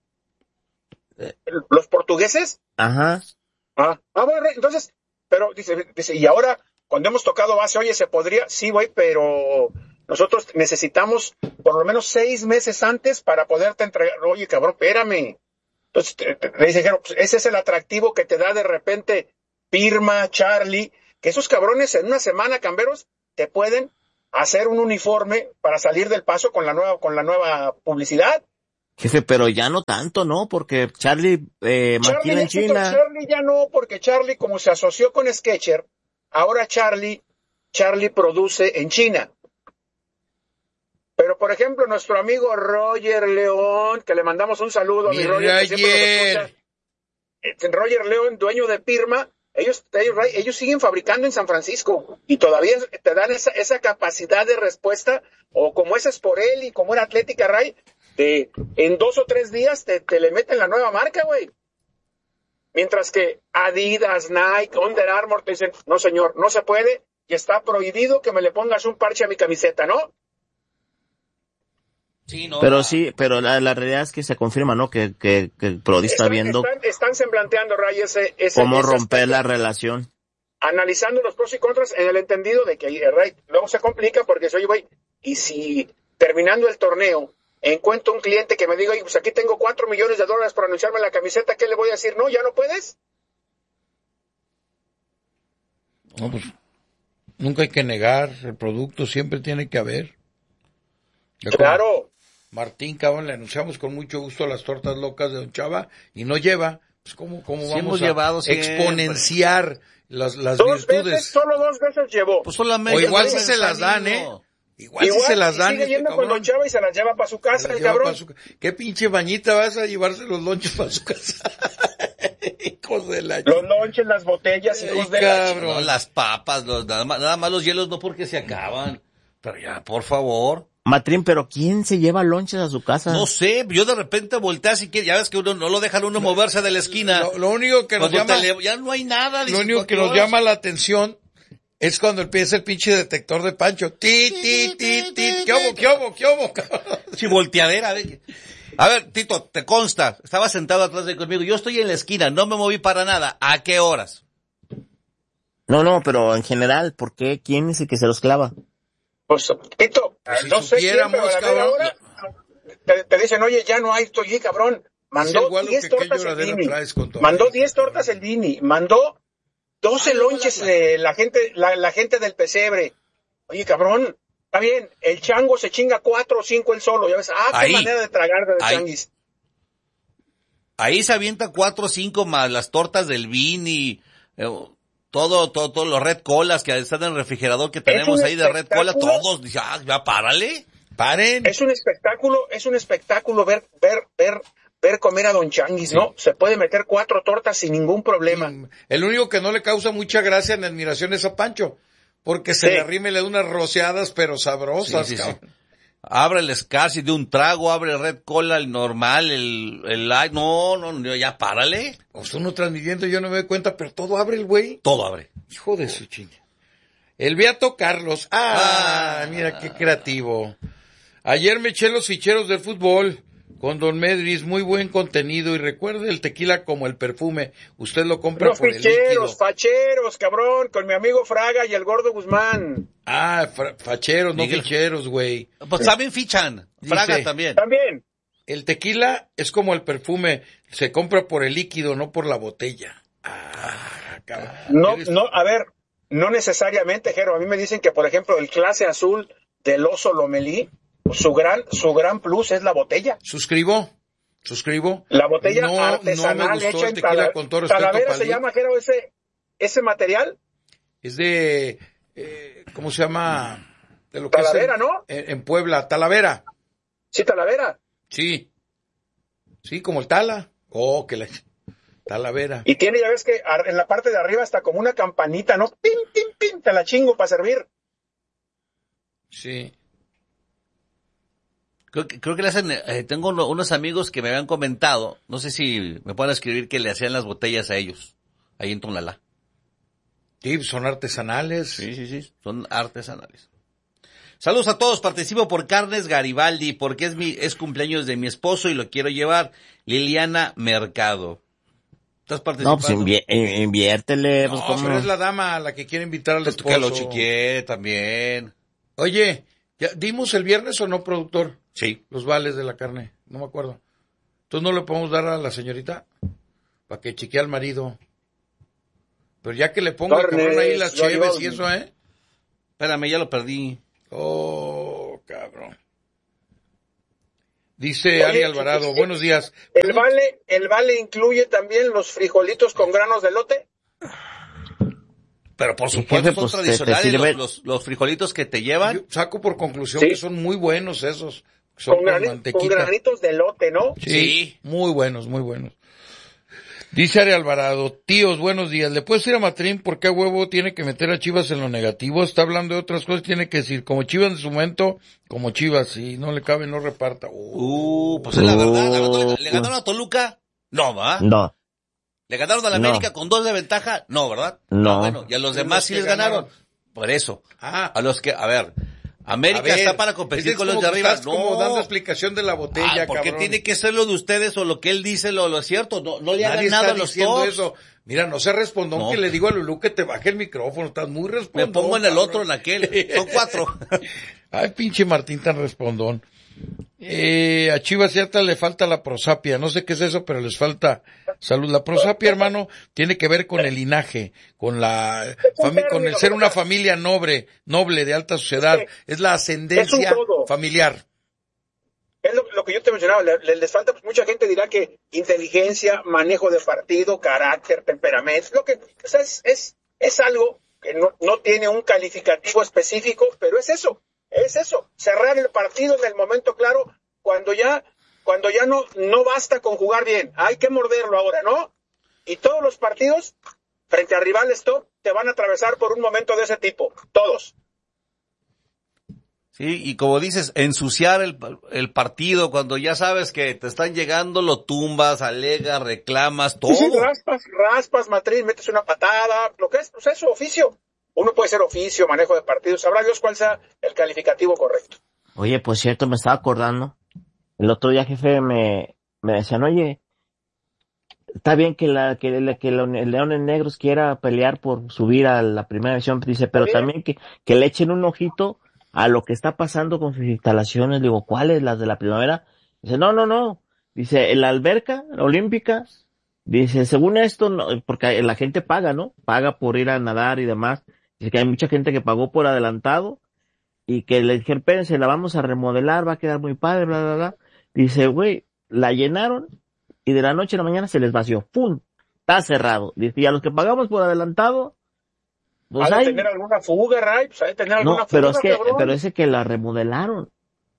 ¿Los portugueses? Ajá. Bueno, entonces, pero dice, y ahora, cuando hemos tocado base, oye, se podría, sí, güey, pero nosotros necesitamos por lo menos 6 meses antes para poderte entregar. Oye, cabrón, espérame. Entonces le dijeron, pues ese es el atractivo que te da de repente Pirma, Charlie, que esos cabrones en una semana, camberos, te pueden hacer un uniforme para salir del paso con la nueva publicidad. Jefe, pero ya no tanto, ¿no? Porque Charlie maquila en China. Charlie ya no, porque Charlie, como se asoció con Skechers, ahora Charlie produce en China. Pero, por ejemplo, nuestro amigo Roger León, que le mandamos un saludo a mi Roger, que siempre nos escucha. Roger León, dueño de Pirma, ellos siguen fabricando en San Francisco y todavía te dan esa capacidad de respuesta, o como ese es por él y como era Atlética Ray, en 2 o 3 días te le meten la nueva marca, güey. Mientras que Adidas, Nike, Under Armour te dicen, no señor, no se puede y está prohibido que me le pongas un parche a mi camiseta, ¿no? Sí, no, pero sí, pero la realidad es que se confirma, ¿no? Que Prodi está viendo están semblanteando, Ray, cómo romper la relación. Analizando los pros y contras en el entendido de que Ray luego se complica porque soy, güey, y si terminando el torneo encuentro un cliente que me diga, oye, pues aquí tengo $4 millones para anunciarme la camiseta, ¿qué le voy a decir? No, ¿ya no puedes? No, pues nunca hay que negar el producto, siempre tiene que haber. Ya claro. Martín, cabrón, le anunciamos con mucho gusto las tortas locas de Don Chava y no lleva. Pues cómo vamos a exponenciar las virtudes. Solo 2 veces llevó. Pues solamente. O igual si se las dan, Igual si se las dan. Sigue yendo con Don Chava y se las lleva para su casa, el cabrón. ¿Qué pinche bañita vas a llevarse los lonches para su casa? Hijos de la... Los lonches, las botellas, hijos de la... No, las papas, nada más los hielos no porque se acaban. Pero ya, por favor. Matrín, pero ¿quién se lleva lonches a su casa? No sé, yo de repente volteé así que ya ves que uno no lo dejan uno moverse de la esquina. Lo único que nos llama... ya no hay nada. Lo único que nos llama la atención es cuando empieza el pinche detector de Pancho. Ti. ¿Qué hubo? Sí, volteadera. A ver, Tito, te consta, estaba sentado atrás de conmigo. Yo estoy en la esquina, no me moví para nada. ¿A qué horas? No, pero en general, ¿por qué? ¿Quién es el que se los clava? Pues, Tito, pues si no sé quién, pero a la media hora te dicen, oye, ya no hay, estoy cabrón. Mandó 10 tortas el Dini. Mandó 10 tortas el Dini. Mandó 12 lonches la gente del pesebre. Oye, cabrón, está bien, el chango se chinga 4 o 5 él solo. Ya ves, qué manera de tragar de changuis. Ahí se avienta 4 o 5 más las tortas del Vini, todo los Red Colas que están en el refrigerador que tenemos ahí de Red Cola, todos, ya párale, paren. Es un espectáculo ver comer a Don Changuis, sí. ¿No? Se puede meter 4 tortas sin ningún problema. El único que no le causa mucha gracia ni admiración es a Pancho, porque se le arrime y le da unas rociadas pero sabrosas, sí. Abre el Scarsi de un trago, abre el Red Cola, el normal, el light. No, ya párale. Pues uno transmitiendo, yo no me doy cuenta, pero todo abre el güey. Todo abre. Hijo de su chinga. El Beato Carlos. Mira qué creativo. Ayer me eché los ficheros del fútbol con Don Medris, muy buen contenido, y recuerde el tequila como el perfume, usted lo compra por el líquido. Los facheros, cabrón, con mi amigo Fraga y el Gordo Guzmán. Facheros, Miguel. No ficheros, güey. Pues también fichan, Fraga dice, también. El tequila es como el perfume, se compra por el líquido, no por la botella. No, a ver, no necesariamente, Jero, a mí me dicen que, por ejemplo, el clase azul del Oso Lomelí, su gran plus es la botella. Suscribo. La botella artesanal hecha en Talavera se llama, Jero, ese material. Es de, ¿cómo se llama? De lo Talavera, que es ¿no? En Puebla, Talavera. Sí, Talavera. Sí, como el Tala. Que la Talavera. Y tiene, ya ves que en la parte de arriba está como una campanita, ¿no? Pin, pin, pin, te la chingo para servir. Sí. Creo que le hacen, tengo unos amigos que me habían comentado, no sé si me pueden escribir que le hacían las botellas a ellos, ahí en Tonalá. Sí, son artesanales. Sí, son artesanales. Saludos a todos, participo por Carnes Garibaldi, porque es cumpleaños de mi esposo y lo quiero llevar, Liliana Mercado. ¿Estás participando? No, pues inviértele. No, pero es la dama a la que quiere invitar al esposo. Que lo chiquié también. Oye, ¿Ya dimos el viernes o no, productor? Sí. Los vales de la carne, no me acuerdo. Entonces no le podemos dar a la señorita para que chequee al marido. Pero ya que le ponga el cabrón ahí las cheves y eso, Espérame, ya lo perdí. Oh, cabrón. Dice Ali Alvarado, buenos días. ¿El vale incluye también los frijolitos con granos de elote? Pero por supuesto Jefe, son pues, tradicionales los frijolitos que te llevan. Yo saco por conclusión Sí. que son muy buenos esos. Son Con mantequita. granitos de elote, ¿no? Sí, muy buenos, muy buenos. Dice Ari Alvarado, tíos, buenos días. ¿Le puedes decir a Matrín por qué a huevo tiene que meter a Chivas en lo negativo? Está hablando de otras cosas, tiene que decir, como Chivas en su momento, como Chivas, si no le cabe, no reparta. Pues es la verdad. ¿Le ganaron a Toluca? No, ¿va? No, ¿Le ganaron a la No. América con 2 de ventaja? No, ¿verdad? No. Ah, bueno, y a los demás sí les ganaron. Por eso. A los que, a ver, América A ver, está para competir es con los como de arriba. estás como dando explicación de la botella, porque cabrón. tiene que ser lo de ustedes o lo que él dice, lo cierto. No le hagan Nadie nada está a los diciendo tops. eso. Mira, no se respondón No. que le digo a Lulú que te baje el micrófono, estás muy Me respondón. pongo en el cabrón. otro, en aquel. Son 4. Ay, pinche Martín tan respondón. A Chivas cierta le falta la prosapia, no sé qué es eso, pero les falta salud. La prosapia, hermano, tiene que ver con el linaje, con con el ser una familia noble de alta sociedad, es la ascendencia familiar. Es lo que yo te mencionaba, les falta, pues mucha gente dirá que inteligencia, manejo de partido, carácter, temperamento, lo que, o sea, es algo que no tiene un calificativo específico, pero es eso, cerrar el partido en el momento claro, cuando ya no basta con jugar bien, hay que morderlo ahora, ¿no? Y todos los partidos, frente a rivales top, te van a atravesar por un momento de ese tipo, todos. Sí, y como dices, ensuciar el partido cuando ya sabes que te están llegando, lo tumbas, alegas, reclamas, todo. Sí, raspas, Matrín, metes una patada, lo que es, pues es su oficio. Uno puede ser oficio, manejo de partidos, sabrá Dios cuál sea el calificativo correcto. Oye, pues cierto, me estaba acordando. El otro día, jefe, me decían, oye, está bien que el Leones Negros quiera pelear por subir a la primera división, dice, pero también que le echen un ojito a lo que está pasando con sus instalaciones. Digo, ¿cuáles? ¿Las de la primavera? Dice, no. Dice, en la alberca olímpica, dice, según esto, no, porque la gente paga, ¿no? Paga por ir a nadar y demás. Dice que hay mucha gente que pagó por adelantado y que le dijeron, espérense, la vamos a remodelar, va a quedar muy padre, bla, bla, bla. Dice, güey, la llenaron y de la noche a la mañana se les vació. ¡Pum! Está cerrado. Dice, y a los que pagamos por adelantado, pues ¿Hay de tener alguna fuga, Ray? Pues hay de tener alguna fuga, pero es que, cabrón. pero ese que la remodelaron.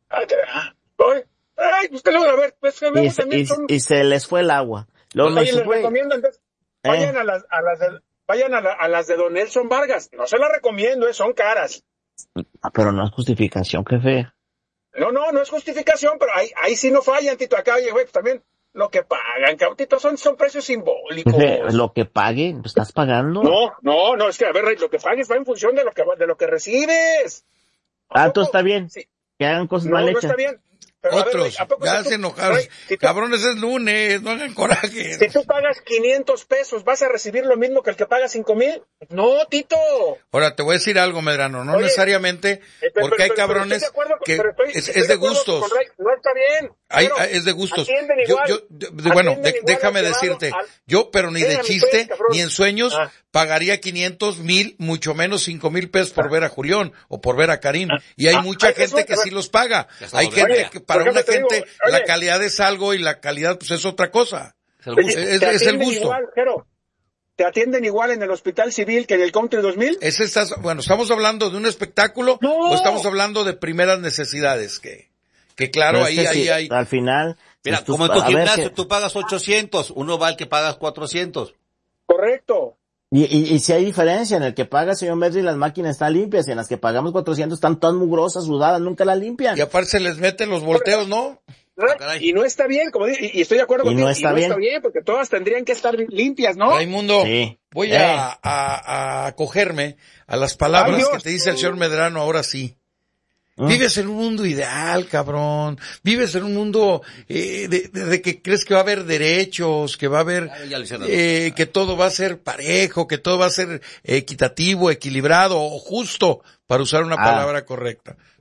Usted lo va a ver, pues que luego también Y se les fue el agua. Luego me Oye, dice, les güey, recomiendo entonces, vayan a las de Don Nelson Vargas. No se las recomiendo, son caras. pero no es justificación, jefe. No es justificación, pero ahí sí no fallan, Tito. Acá, oye, güey, pues también lo que pagan, cabrón, Tito, son precios simbólicos. Jefe, lo que pague, ¿lo estás pagando? No, es que, a ver, Rey, lo que pagues va en función de lo que recibes. Entonces está bien. Sí. Que hagan cosas No mal está hechas. bien. Pero, a ver, Otros, Rey, ¿a poco ya tú- se enojaron. Rey, Cabrones, es lunes, no hagan coraje. Si tú pagas 500 pesos, ¿vas a recibir lo mismo que el que paga 5,000? No, Tito. Ahora, te voy a decir algo, Medrano, no Oye, necesariamente, porque hay cabrones que es de gustos. No está bien. Es de gustos. Atienden igual. Bueno, Atienden igual déjame al llevado decirte, al- pero ni de Déjame, chiste, pues, cabrón. ni en sueños, pagaría 500, 1000, mucho menos 5,000 pesos por ver a Julián o por ver a Karim. Y hay mucha gente que sí los paga. Hay gente que, para por una ejemplo, te gente, digo, la oye, calidad es algo y la calidad pues es otra cosa. Es el gusto. Te Es el atienden gusto. igual, Jero. Te atienden igual en el Hospital Civil que en el Country 2000. Bueno, ¿estamos hablando de un espectáculo No. o estamos hablando de primeras necesidades? Que claro, Pero es que ahí sí, hay. al final. Mira, pues, tú- como en tu a ver, gimnasio, tú pagas 800, uno va al que pagas 400. Correcto. Y si hay diferencia, en el que paga, señor Medri, las máquinas están limpias, y en las que pagamos 400 están todas mugrosas, sudadas, nunca las limpian. Y aparte se les meten los volteos, ¿no? caray. Y no está bien, como digo, y estoy de acuerdo Y contigo. no está bien. Porque todas tendrían que estar limpias, ¿no? Raimundo, Sí. voy a acogerme a las palabras Ay, Dios. que te dice el señor Medrano ahora sí. Vives en un mundo ideal, cabrón. Vives en un mundo de que crees que va a haber derechos, que va a haber, Ya lo hicieron. que todo va a ser parejo, que todo va a ser equitativo, equilibrado o justo, para usar una palabra correcta.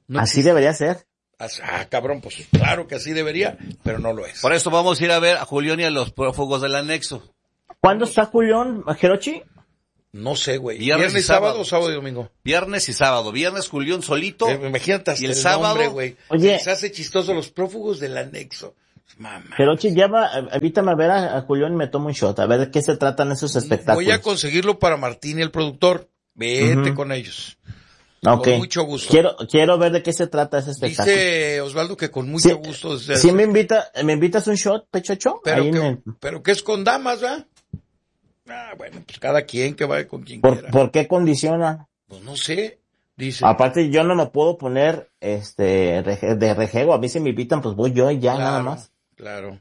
No Así existe. debería ser. Cabrón, pues claro que así debería, pero no lo es. Por eso vamos a ir a ver a Julián y a los prófugos del anexo. ¿Cuándo está Julián, Hirochi? No sé, güey. Viernes ¿Viernes y y sábado sábado. o sábado y domingo? Viernes y sábado. Viernes Julián solito. Imagínate hasta y el el sábado, nombre, güey. oye. Se hace chistoso los prófugos del anexo. Mamá. Hirochi, evítame a ver a Julián y me tomo un shot, a ver de qué se tratan esos espectáculos. Voy a conseguirlo para Martín y el productor. Vete Ujú. con ellos. Ok. Con mucho gusto. Quiero ver de qué se trata ese espectáculo. Dice Osvaldo que con mucho Sí, gusto. ¿Sí me invitas un shot, Pechocho? Pero Ahí pero que es con damas, ¿verdad? Bueno, pues cada quien que vaya con quien quiera. ¿Por qué condiciona? Pues no sé, dice. Aparte, yo no me puedo poner, de rejego. A mí si me invitan, pues voy yo y ya, nada más. Claro.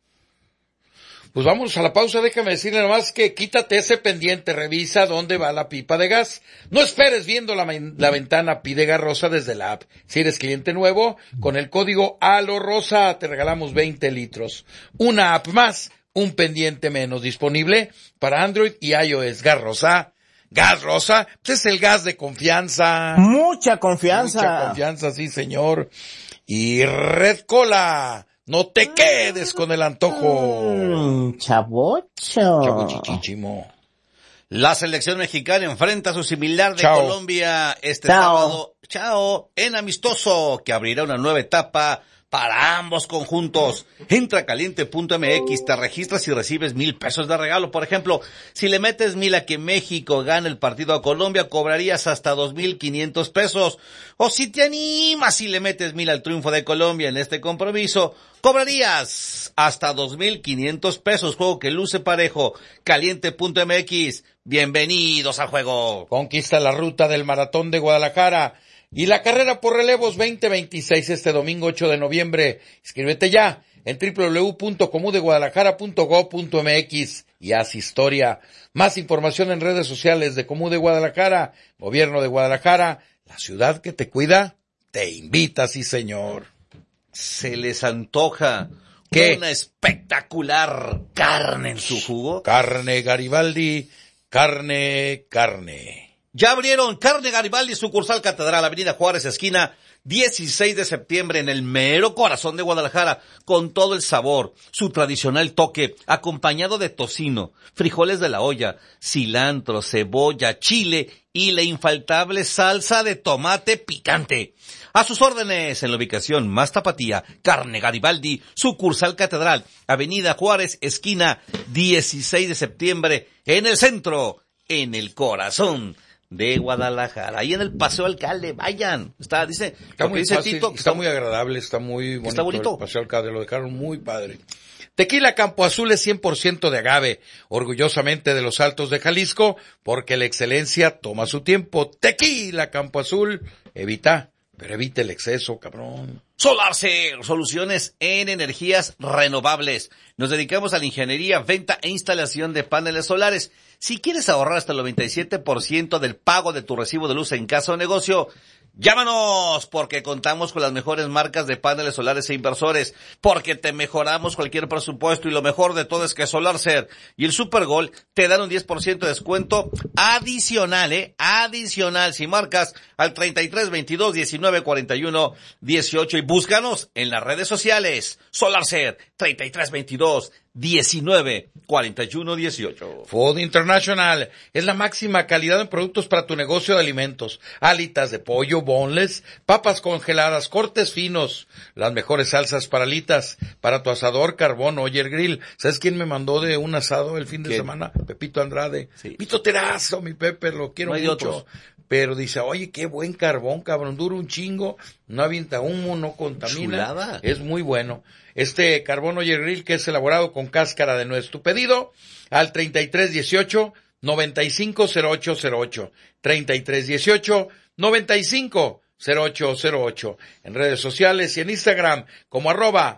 Pues vamos a la pausa, déjame decirle nada más que quítate ese pendiente, revisa dónde va la pipa de gas. No esperes viendo la ventana, pide gas rosa desde la app. Si eres cliente nuevo, con el código ALOROSA te regalamos 20 litros. Una app más, un pendiente menos, disponible para Android y iOS. Gas rosa. Gas rosa, pues es el gas de confianza. Mucha confianza. Mucha confianza, sí señor. Y Red Cola. No te quedes con el antojo. Chavocho. Chabuchichichimo. La selección mexicana enfrenta a su similar de Chao. Colombia este Chao. sábado, en amistoso, que abrirá una nueva etapa para ambos conjuntos. Entra a caliente.mx, te registras y recibes 1,000 pesos de regalo. Por ejemplo, si le metes 1,000 a que México gane el partido a Colombia, cobrarías hasta 2,500 pesos. O si te animas y le metes 1,000 al triunfo de Colombia en este compromiso, cobrarías hasta 2,500 pesos. Juego que luce parejo. Caliente.mx, bienvenidos al juego. Conquista la ruta del Maratón de Guadalajara y la carrera por relevos 2026 este domingo 8 de noviembre. Inscríbete ya en www.comudeguadalajara.gov.mx y haz historia. Más información en redes sociales de Comú de Guadalajara, Gobierno de Guadalajara, la ciudad que te cuida, te invita, sí señor. Se les antoja ¿Qué? una espectacular carne en su jugo. Carne Garibaldi, carne. Ya abrieron Carne Garibaldi, sucursal Catedral, Avenida Juárez, esquina 16 de septiembre, en el mero corazón de Guadalajara, con todo el sabor, su tradicional toque, acompañado de tocino, frijoles de la olla, cilantro, cebolla, chile y la infaltable salsa de tomate picante. A sus órdenes, en la ubicación más tapatía, Carne Garibaldi, sucursal Catedral, Avenida Juárez, esquina 16 de septiembre, en el centro, en el corazón de Guadalajara. Ahí en el Paseo Alcalde, vayan. Está Muy dice fácil, Tito, está muy agradable, está muy bonito. Está bonito. El Paseo Alcalde, lo dejaron muy padre. Tequila Campo Azul es 100% de agave, orgullosamente de los Altos de Jalisco, porque la excelencia toma su tiempo. Tequila Campo Azul, evita el exceso, cabrón. SolarCell, soluciones en energías renovables. Nos dedicamos a la ingeniería, venta e instalación de paneles solares. Si quieres ahorrar hasta el 97% del pago de tu recibo de luz en casa o negocio, llámanos, porque contamos con las mejores marcas de paneles solares e inversores, porque te mejoramos cualquier presupuesto, y lo mejor de todo es que SolarCell y el Super Gold te dan un 10% de descuento adicional, adicional, si marcas al 33 22 19 41 18 y búscanos en las redes sociales. SolarCell 33 22 19 41 18. Food International es la máxima calidad en productos para tu negocio de alimentos. Alitas de pollo, boneless, papas congeladas, cortes finos, las mejores salsas para alitas, para tu asador, carbón, Oyer Grill. ¿Sabes quién me mandó de un asado el fin de semana? Pepito Andrade. Sí. Pito Terazo, mi Pepe, lo quiero No hay de mucho. otros. Pero dice, oye, qué buen carbón, cabrón, dura un chingo, no avienta humo, no contamina. Chulada. Es muy bueno. Este carbón Oyer Grill, que es elaborado con cáscara de nuez. Tu pedido al 3318 950808, 3318 950808, en redes sociales y en Instagram como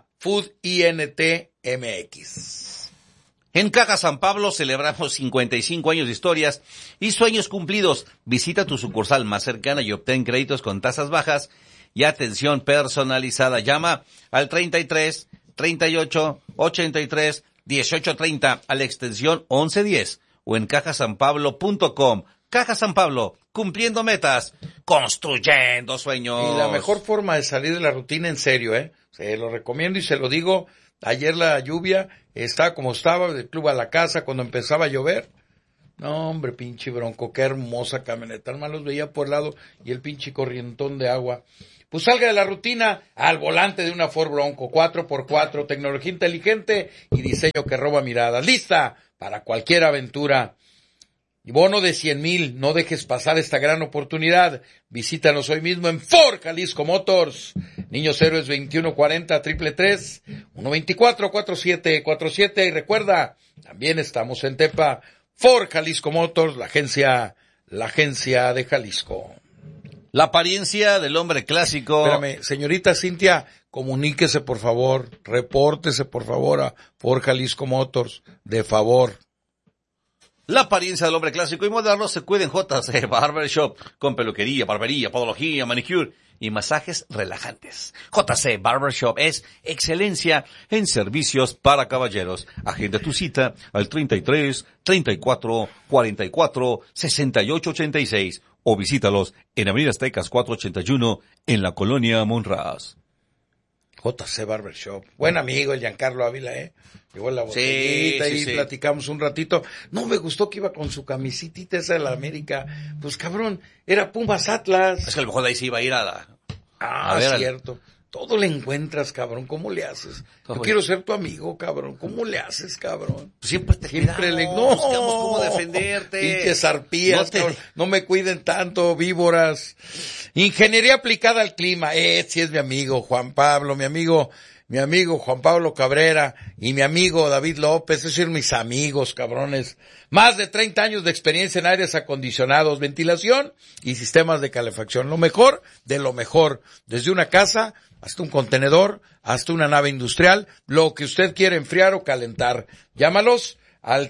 @foodintmx. En Caja San Pablo celebramos 55 años de historias y sueños cumplidos. Visita tu sucursal más cercana y obtén créditos con tasas bajas y atención personalizada. Llama al 33 38 83 18 30 a la extensión 1110 o en cajasanpablo.com.mx. Caja San Pablo, cumpliendo metas, construyendo sueños. Y la mejor forma de salir de la rutina, en serio, se lo recomiendo y se lo digo. Ayer la lluvia estaba como estaba, del club a la casa, cuando empezaba a llover. No, hombre, pinche Bronco, qué hermosa camioneta. Hermano, los veía por el lado y el pinche corrientón de agua. Pues salga de la rutina al volante de una Ford Bronco 4x4, tecnología inteligente y diseño que roba miradas. Lista para cualquier aventura. Y bono de 100,000, no dejes pasar esta gran oportunidad. Visítanos hoy mismo en Ford Jalisco Motors. Niños Héroes 2140 333 124 4747. Y recuerda, también estamos en Tepa. Ford Jalisco Motors, la agencia de Jalisco. La apariencia del hombre clásico. Espérame, señorita Cintia, comuníquese por favor, repórtese por favor a Ford Jalisco Motors, de favor. La apariencia del hombre clásico y moderno se cuida en JC Barbershop, con peluquería, barbería, podología, manicure y masajes relajantes. JC Barbershop es excelencia en servicios para caballeros. Agenda tu cita al 33 34 44 68 86 o visítalos en Avenida Aztecas 481 en la colonia Monraz. JC Barbershop. Buen amigo el Giancarlo Ávila, Llevó la botellita y platicamos un ratito. No me gustó que iba con su camisitita esa de la América. Pues cabrón, era Pumas Atlas. Es que a lo mejor de ahí se iba a ir a ver, cierto. Todo le encuentras, cabrón. ¿Cómo le haces? Yo quiero ser tu amigo, cabrón. ¿Cómo le haces, cabrón? Siempre buscamos cómo defenderte. Pinches arpías, no me cuiden tanto, víboras. Ingeniería aplicada al clima. Sí es mi amigo Juan Pablo, mi amigo Juan Pablo Cabrera y mi amigo David López. Esos son mis amigos, cabrones. Más de 30 años de experiencia en aires acondicionados, ventilación y sistemas de calefacción. Lo mejor de lo mejor. Desde una casa hasta un contenedor, hasta una nave industrial, lo que usted quiera enfriar o calentar. Llámalos al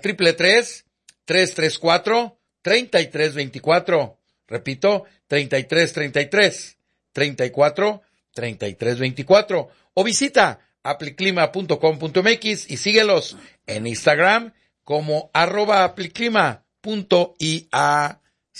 333-334-3324. Repito, 33-34-3424. O visita apliclima.com.mx y síguelos en Instagram como @apliclima.iac.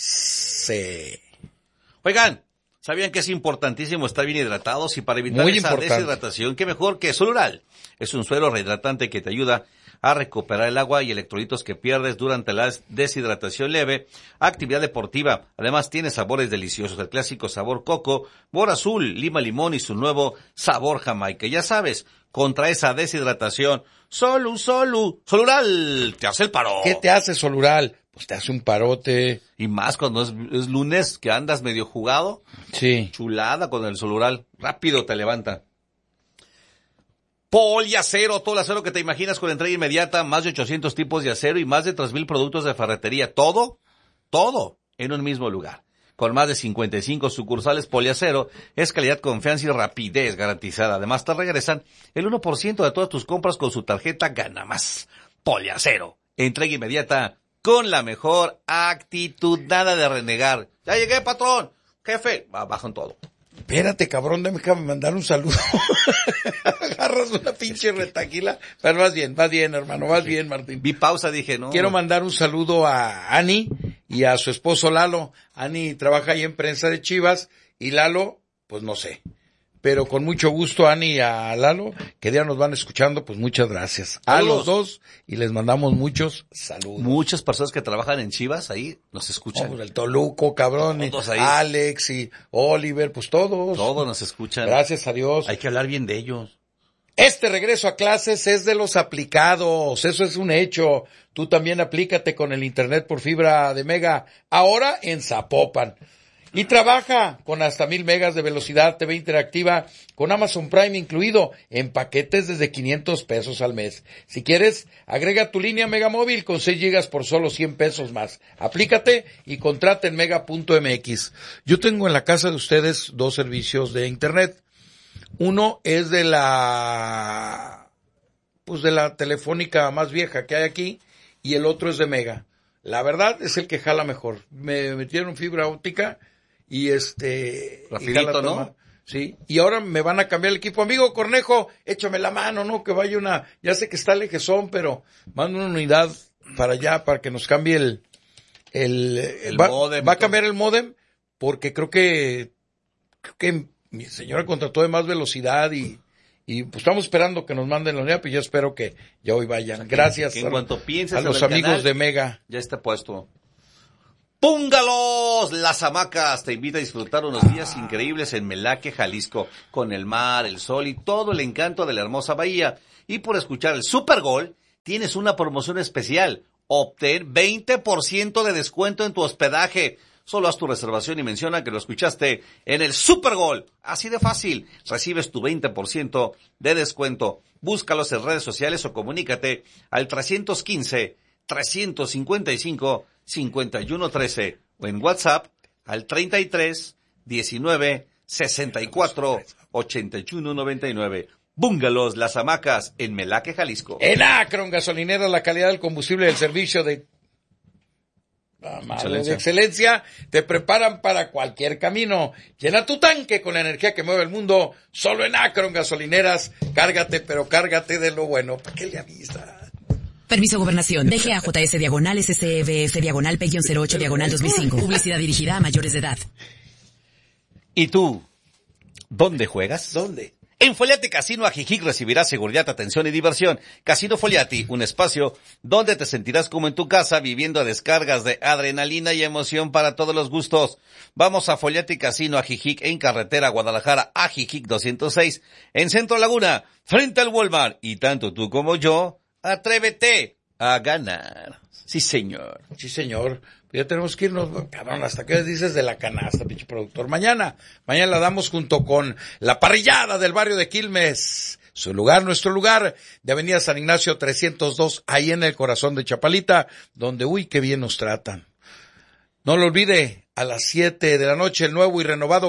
Oigan, ¿sabían que es importantísimo estar bien hidratados? Y para evitar esa deshidratación, qué mejor que Solural. Es un suero rehidratante que te ayuda a recuperar el agua y electrolitos que pierdes durante la deshidratación leve, actividad deportiva. Además tiene sabores deliciosos, el clásico sabor coco, bor azul, lima limón y su nuevo sabor jamaica. Ya sabes, contra esa deshidratación, Solural te hace el paro. ¿Qué te hace Solural? Pues te hace un parote. Y más cuando es lunes, que andas medio jugado. Sí. Chulada con el Solural. Rápido te levanta. Poliacero, todo el acero que te imaginas con entrega inmediata, más de 800 tipos de acero y más de 3,000 productos de ferretería. Todo en un mismo lugar. Con más de 55 sucursales, Poliacero es calidad, confianza y rapidez garantizada. Además, te regresan el 1% de todas tus compras con su tarjeta Gana Más. Poliacero, entrega inmediata con la mejor actitud, nada de renegar. Ya llegué, patrón, jefe, bajan todo. Espérate, cabrón, déjame mandar un saludo. Agarras una pinche retaquila. Pero vas bien, hermano, vas bien, Martín. Vi pausa, dije, no. Quiero mandar un saludo a Ani y a su esposo Lalo. Ani trabaja ahí en prensa de Chivas y Lalo, pues no sé. Pero con mucho gusto, Ani y a Lalo, que ya nos van escuchando, pues muchas gracias. A los dos, y les mandamos muchos saludos. Muchas personas que trabajan en Chivas ahí nos escuchan. Pues el Toluco, cabrón, todos ahí. Alex y Oliver, pues todos. Todos nos escuchan. Gracias a Dios. Hay que hablar bien de ellos. Este regreso a clases es de los aplicados, eso es un hecho. Tú también aplícate con el internet por fibra de Mega, ahora en Zapopan. Y trabaja con hasta 1,000 megas de velocidad TV interactiva con Amazon Prime incluido en paquetes desde 500 pesos al mes. Si quieres, agrega tu línea Mega Móvil con 6 gigas por solo 100 pesos más. Aplícate y contrata en mega.mx. Yo tengo en la casa de ustedes 2 servicios de internet. Uno es de la telefónica más vieja que hay aquí y el otro es de Mega. La verdad es el que jala mejor. Me metieron fibra óptica y rapidito, ¿no? Sí, y ahora me van a cambiar el equipo. Amigo Cornejo, échame la mano, ¿no? Que vaya ya sé que está lejezón, pero mando una unidad para allá para que nos cambie módem, va a cambiar el módem porque creo que mi señora contrató de más velocidad y pues estamos esperando que nos manden la unidad, pues yo espero que ya hoy vayan. Gracias que en cuanto pienses a los en el amigos canal, de Mega. Ya está puesto. ¡Púngalos! Las Hamacas te invita a disfrutar unos días increíbles en Melaque, Jalisco, con el mar, el sol y todo el encanto de la hermosa bahía. Y por escuchar el Super Gol, tienes una promoción especial. Obtén 20% de descuento en tu hospedaje. Solo haz tu reservación y menciona que lo escuchaste en el Super Gol. Así de fácil. Recibes tu 20% de descuento. Búscalos en redes sociales o comunícate al 315-355-5113 o en WhatsApp al 33 19 64 81 99. Búngalos, Las Hamacas, en Melaque, Jalisco. En Akron Gasolineras, la calidad del combustible y el servicio de excelencia te preparan para cualquier camino. Llena tu tanque con la energía que mueve el mundo. Solo en Akron Gasolineras. Cárgate, pero cárgate de lo bueno. ¿Para qué le avisa? Permiso Gobernación. DGAJS diagonal SCBF diagonal P-08 diagonal 2005. Publicidad dirigida a mayores de edad. ¿Y tú? ¿Dónde juegas? ¿Dónde? En Foliati Casino Ajijic recibirás seguridad, atención y diversión. Casino Foliati, un espacio donde te sentirás como en tu casa, viviendo descargas de adrenalina y emoción para todos los gustos. Vamos a Foliati Casino Ajijic en carretera Guadalajara Ajijic 206, en Centro Laguna, frente al Walmart. Y tanto tú como yo, atrévete a ganar. Sí, señor. Sí, señor. Ya tenemos que irnos, cabrón, ¿hasta qué dices de la canasta, pinche productor? Mañana la damos junto con la parrillada del barrio de Quilmes. Su lugar, nuestro lugar, de Avenida San Ignacio 302, ahí en el corazón de Chapalita, donde, uy, qué bien nos tratan. No lo olvide, a las 7 de la noche, el nuevo y renovado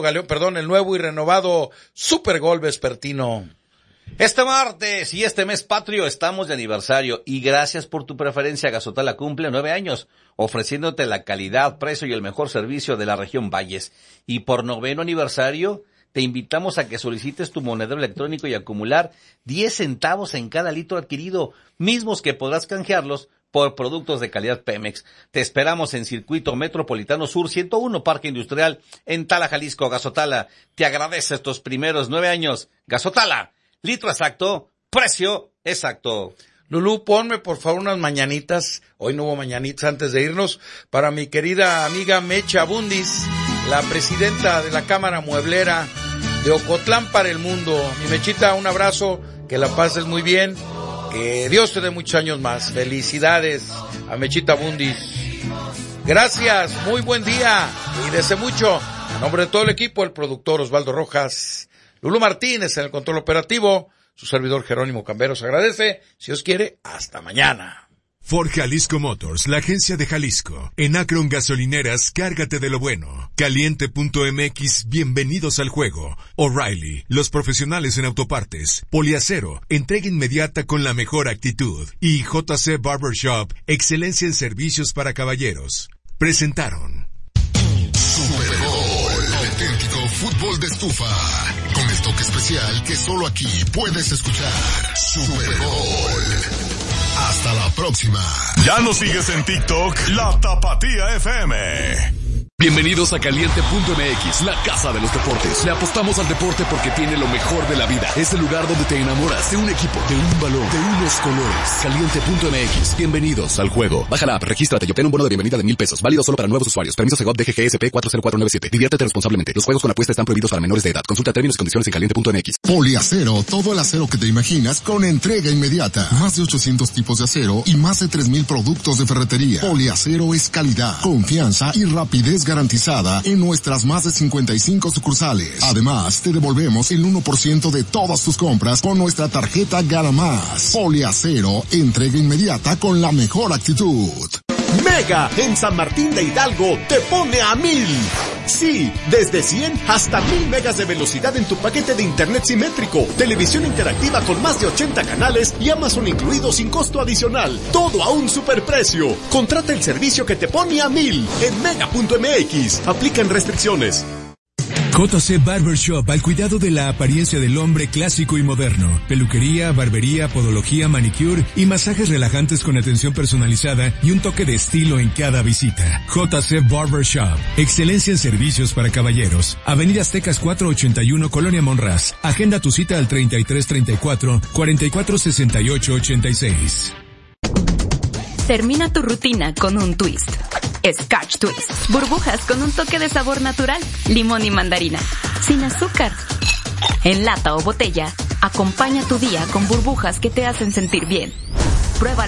Super Gol vespertino. Este martes y este mes patrio estamos de aniversario y gracias por tu preferencia. Gasotala cumple 9 años, ofreciéndote la calidad, precio y el mejor servicio de la región Valles. Y por 9º aniversario, te invitamos a que solicites tu monedero electrónico y acumular 10 centavos en cada litro adquirido, mismos que podrás canjearlos por productos de calidad Pemex. Te esperamos en Circuito Metropolitano Sur 101, Parque Industrial, en Tala, Jalisco. Gasotala te agradece estos primeros 9 años. Gasotala. Litro exacto, precio exacto. Lulú, ponme por favor unas mañanitas, hoy no hubo mañanitas antes de irnos, para mi querida amiga Mecha Bundis, la presidenta de la Cámara Mueblera de Ocotlán para el mundo. Mi Mechita, un abrazo, que la pases muy bien, que Dios te dé muchos años más. Felicidades a Mechita Bundis. Gracias, muy buen día, cuídese mucho. A nombre de todo el equipo, el productor Osvaldo Rojas, Lulú Martínez en el control operativo, su servidor Jerónimo Camberos agradece. Si Dios quiere, hasta mañana. Ford Jalisco Motors, la agencia de Jalisco. En Akron Gasolineras, cárgate de lo bueno. Caliente.mx, bienvenidos al juego. O'Reilly, los profesionales en autopartes. Poliacero, entrega inmediata con la mejor actitud. Y JC Barbershop, excelencia en servicios para caballeros. Presentaron Super Bowl, auténtico fútbol de estufa, con el toque especial que solo aquí puedes escuchar. Super Bowl. Hasta la próxima. Ya nos sigues en TikTok, La Tapatía FM. Bienvenidos a Caliente.mx, la casa de los deportes. Le apostamos al deporte porque tiene lo mejor de la vida. Es el lugar donde te enamoras de un equipo, de un balón, de unos colores. Caliente.mx, bienvenidos al juego. Baja la app, regístrate y obtén un bono de bienvenida de $1,000. Válido solo para nuevos usuarios. Permiso Segov DGGSP 40497. Diviértete responsablemente. Los juegos con apuesta están prohibidos para menores de edad. Consulta términos y condiciones en Caliente.mx. Poliacero, todo el acero que te imaginas con entrega inmediata. Más de 800 tipos de acero y más de 3,000 productos de ferretería. Poliacero es calidad, confianza y rapidez garantizada en nuestras más de 55 sucursales. Además, te devolvemos el 1% de todas tus compras con nuestra tarjeta Gana Más. Poliacero, entrega inmediata con la mejor actitud. Mega en San Martín de Hidalgo te pone a 1,000. Sí, desde 100 hasta 1,000 megas de velocidad en tu paquete de internet simétrico, televisión interactiva con más de 80 canales y Amazon incluido sin costo adicional. Todo a un superprecio. Contrata el servicio que te pone a 1,000 en Mega.mx. Aplican restricciones. JC Barbershop, al cuidado de la apariencia del hombre clásico y moderno. Peluquería, barbería, podología, manicure y masajes relajantes con atención personalizada y un toque de estilo en cada visita. JC Barbershop, excelencia en servicios para caballeros. Avenida Aztecas 481, Colonia Monraz. Agenda tu cita al 3334-446886. Termina tu rutina con un twist. Scotch Twist. Burbujas con un toque de sabor natural. Limón y mandarina. Sin azúcar. En lata o botella, acompaña tu día con burbujas que te hacen sentir bien. Pruébalo.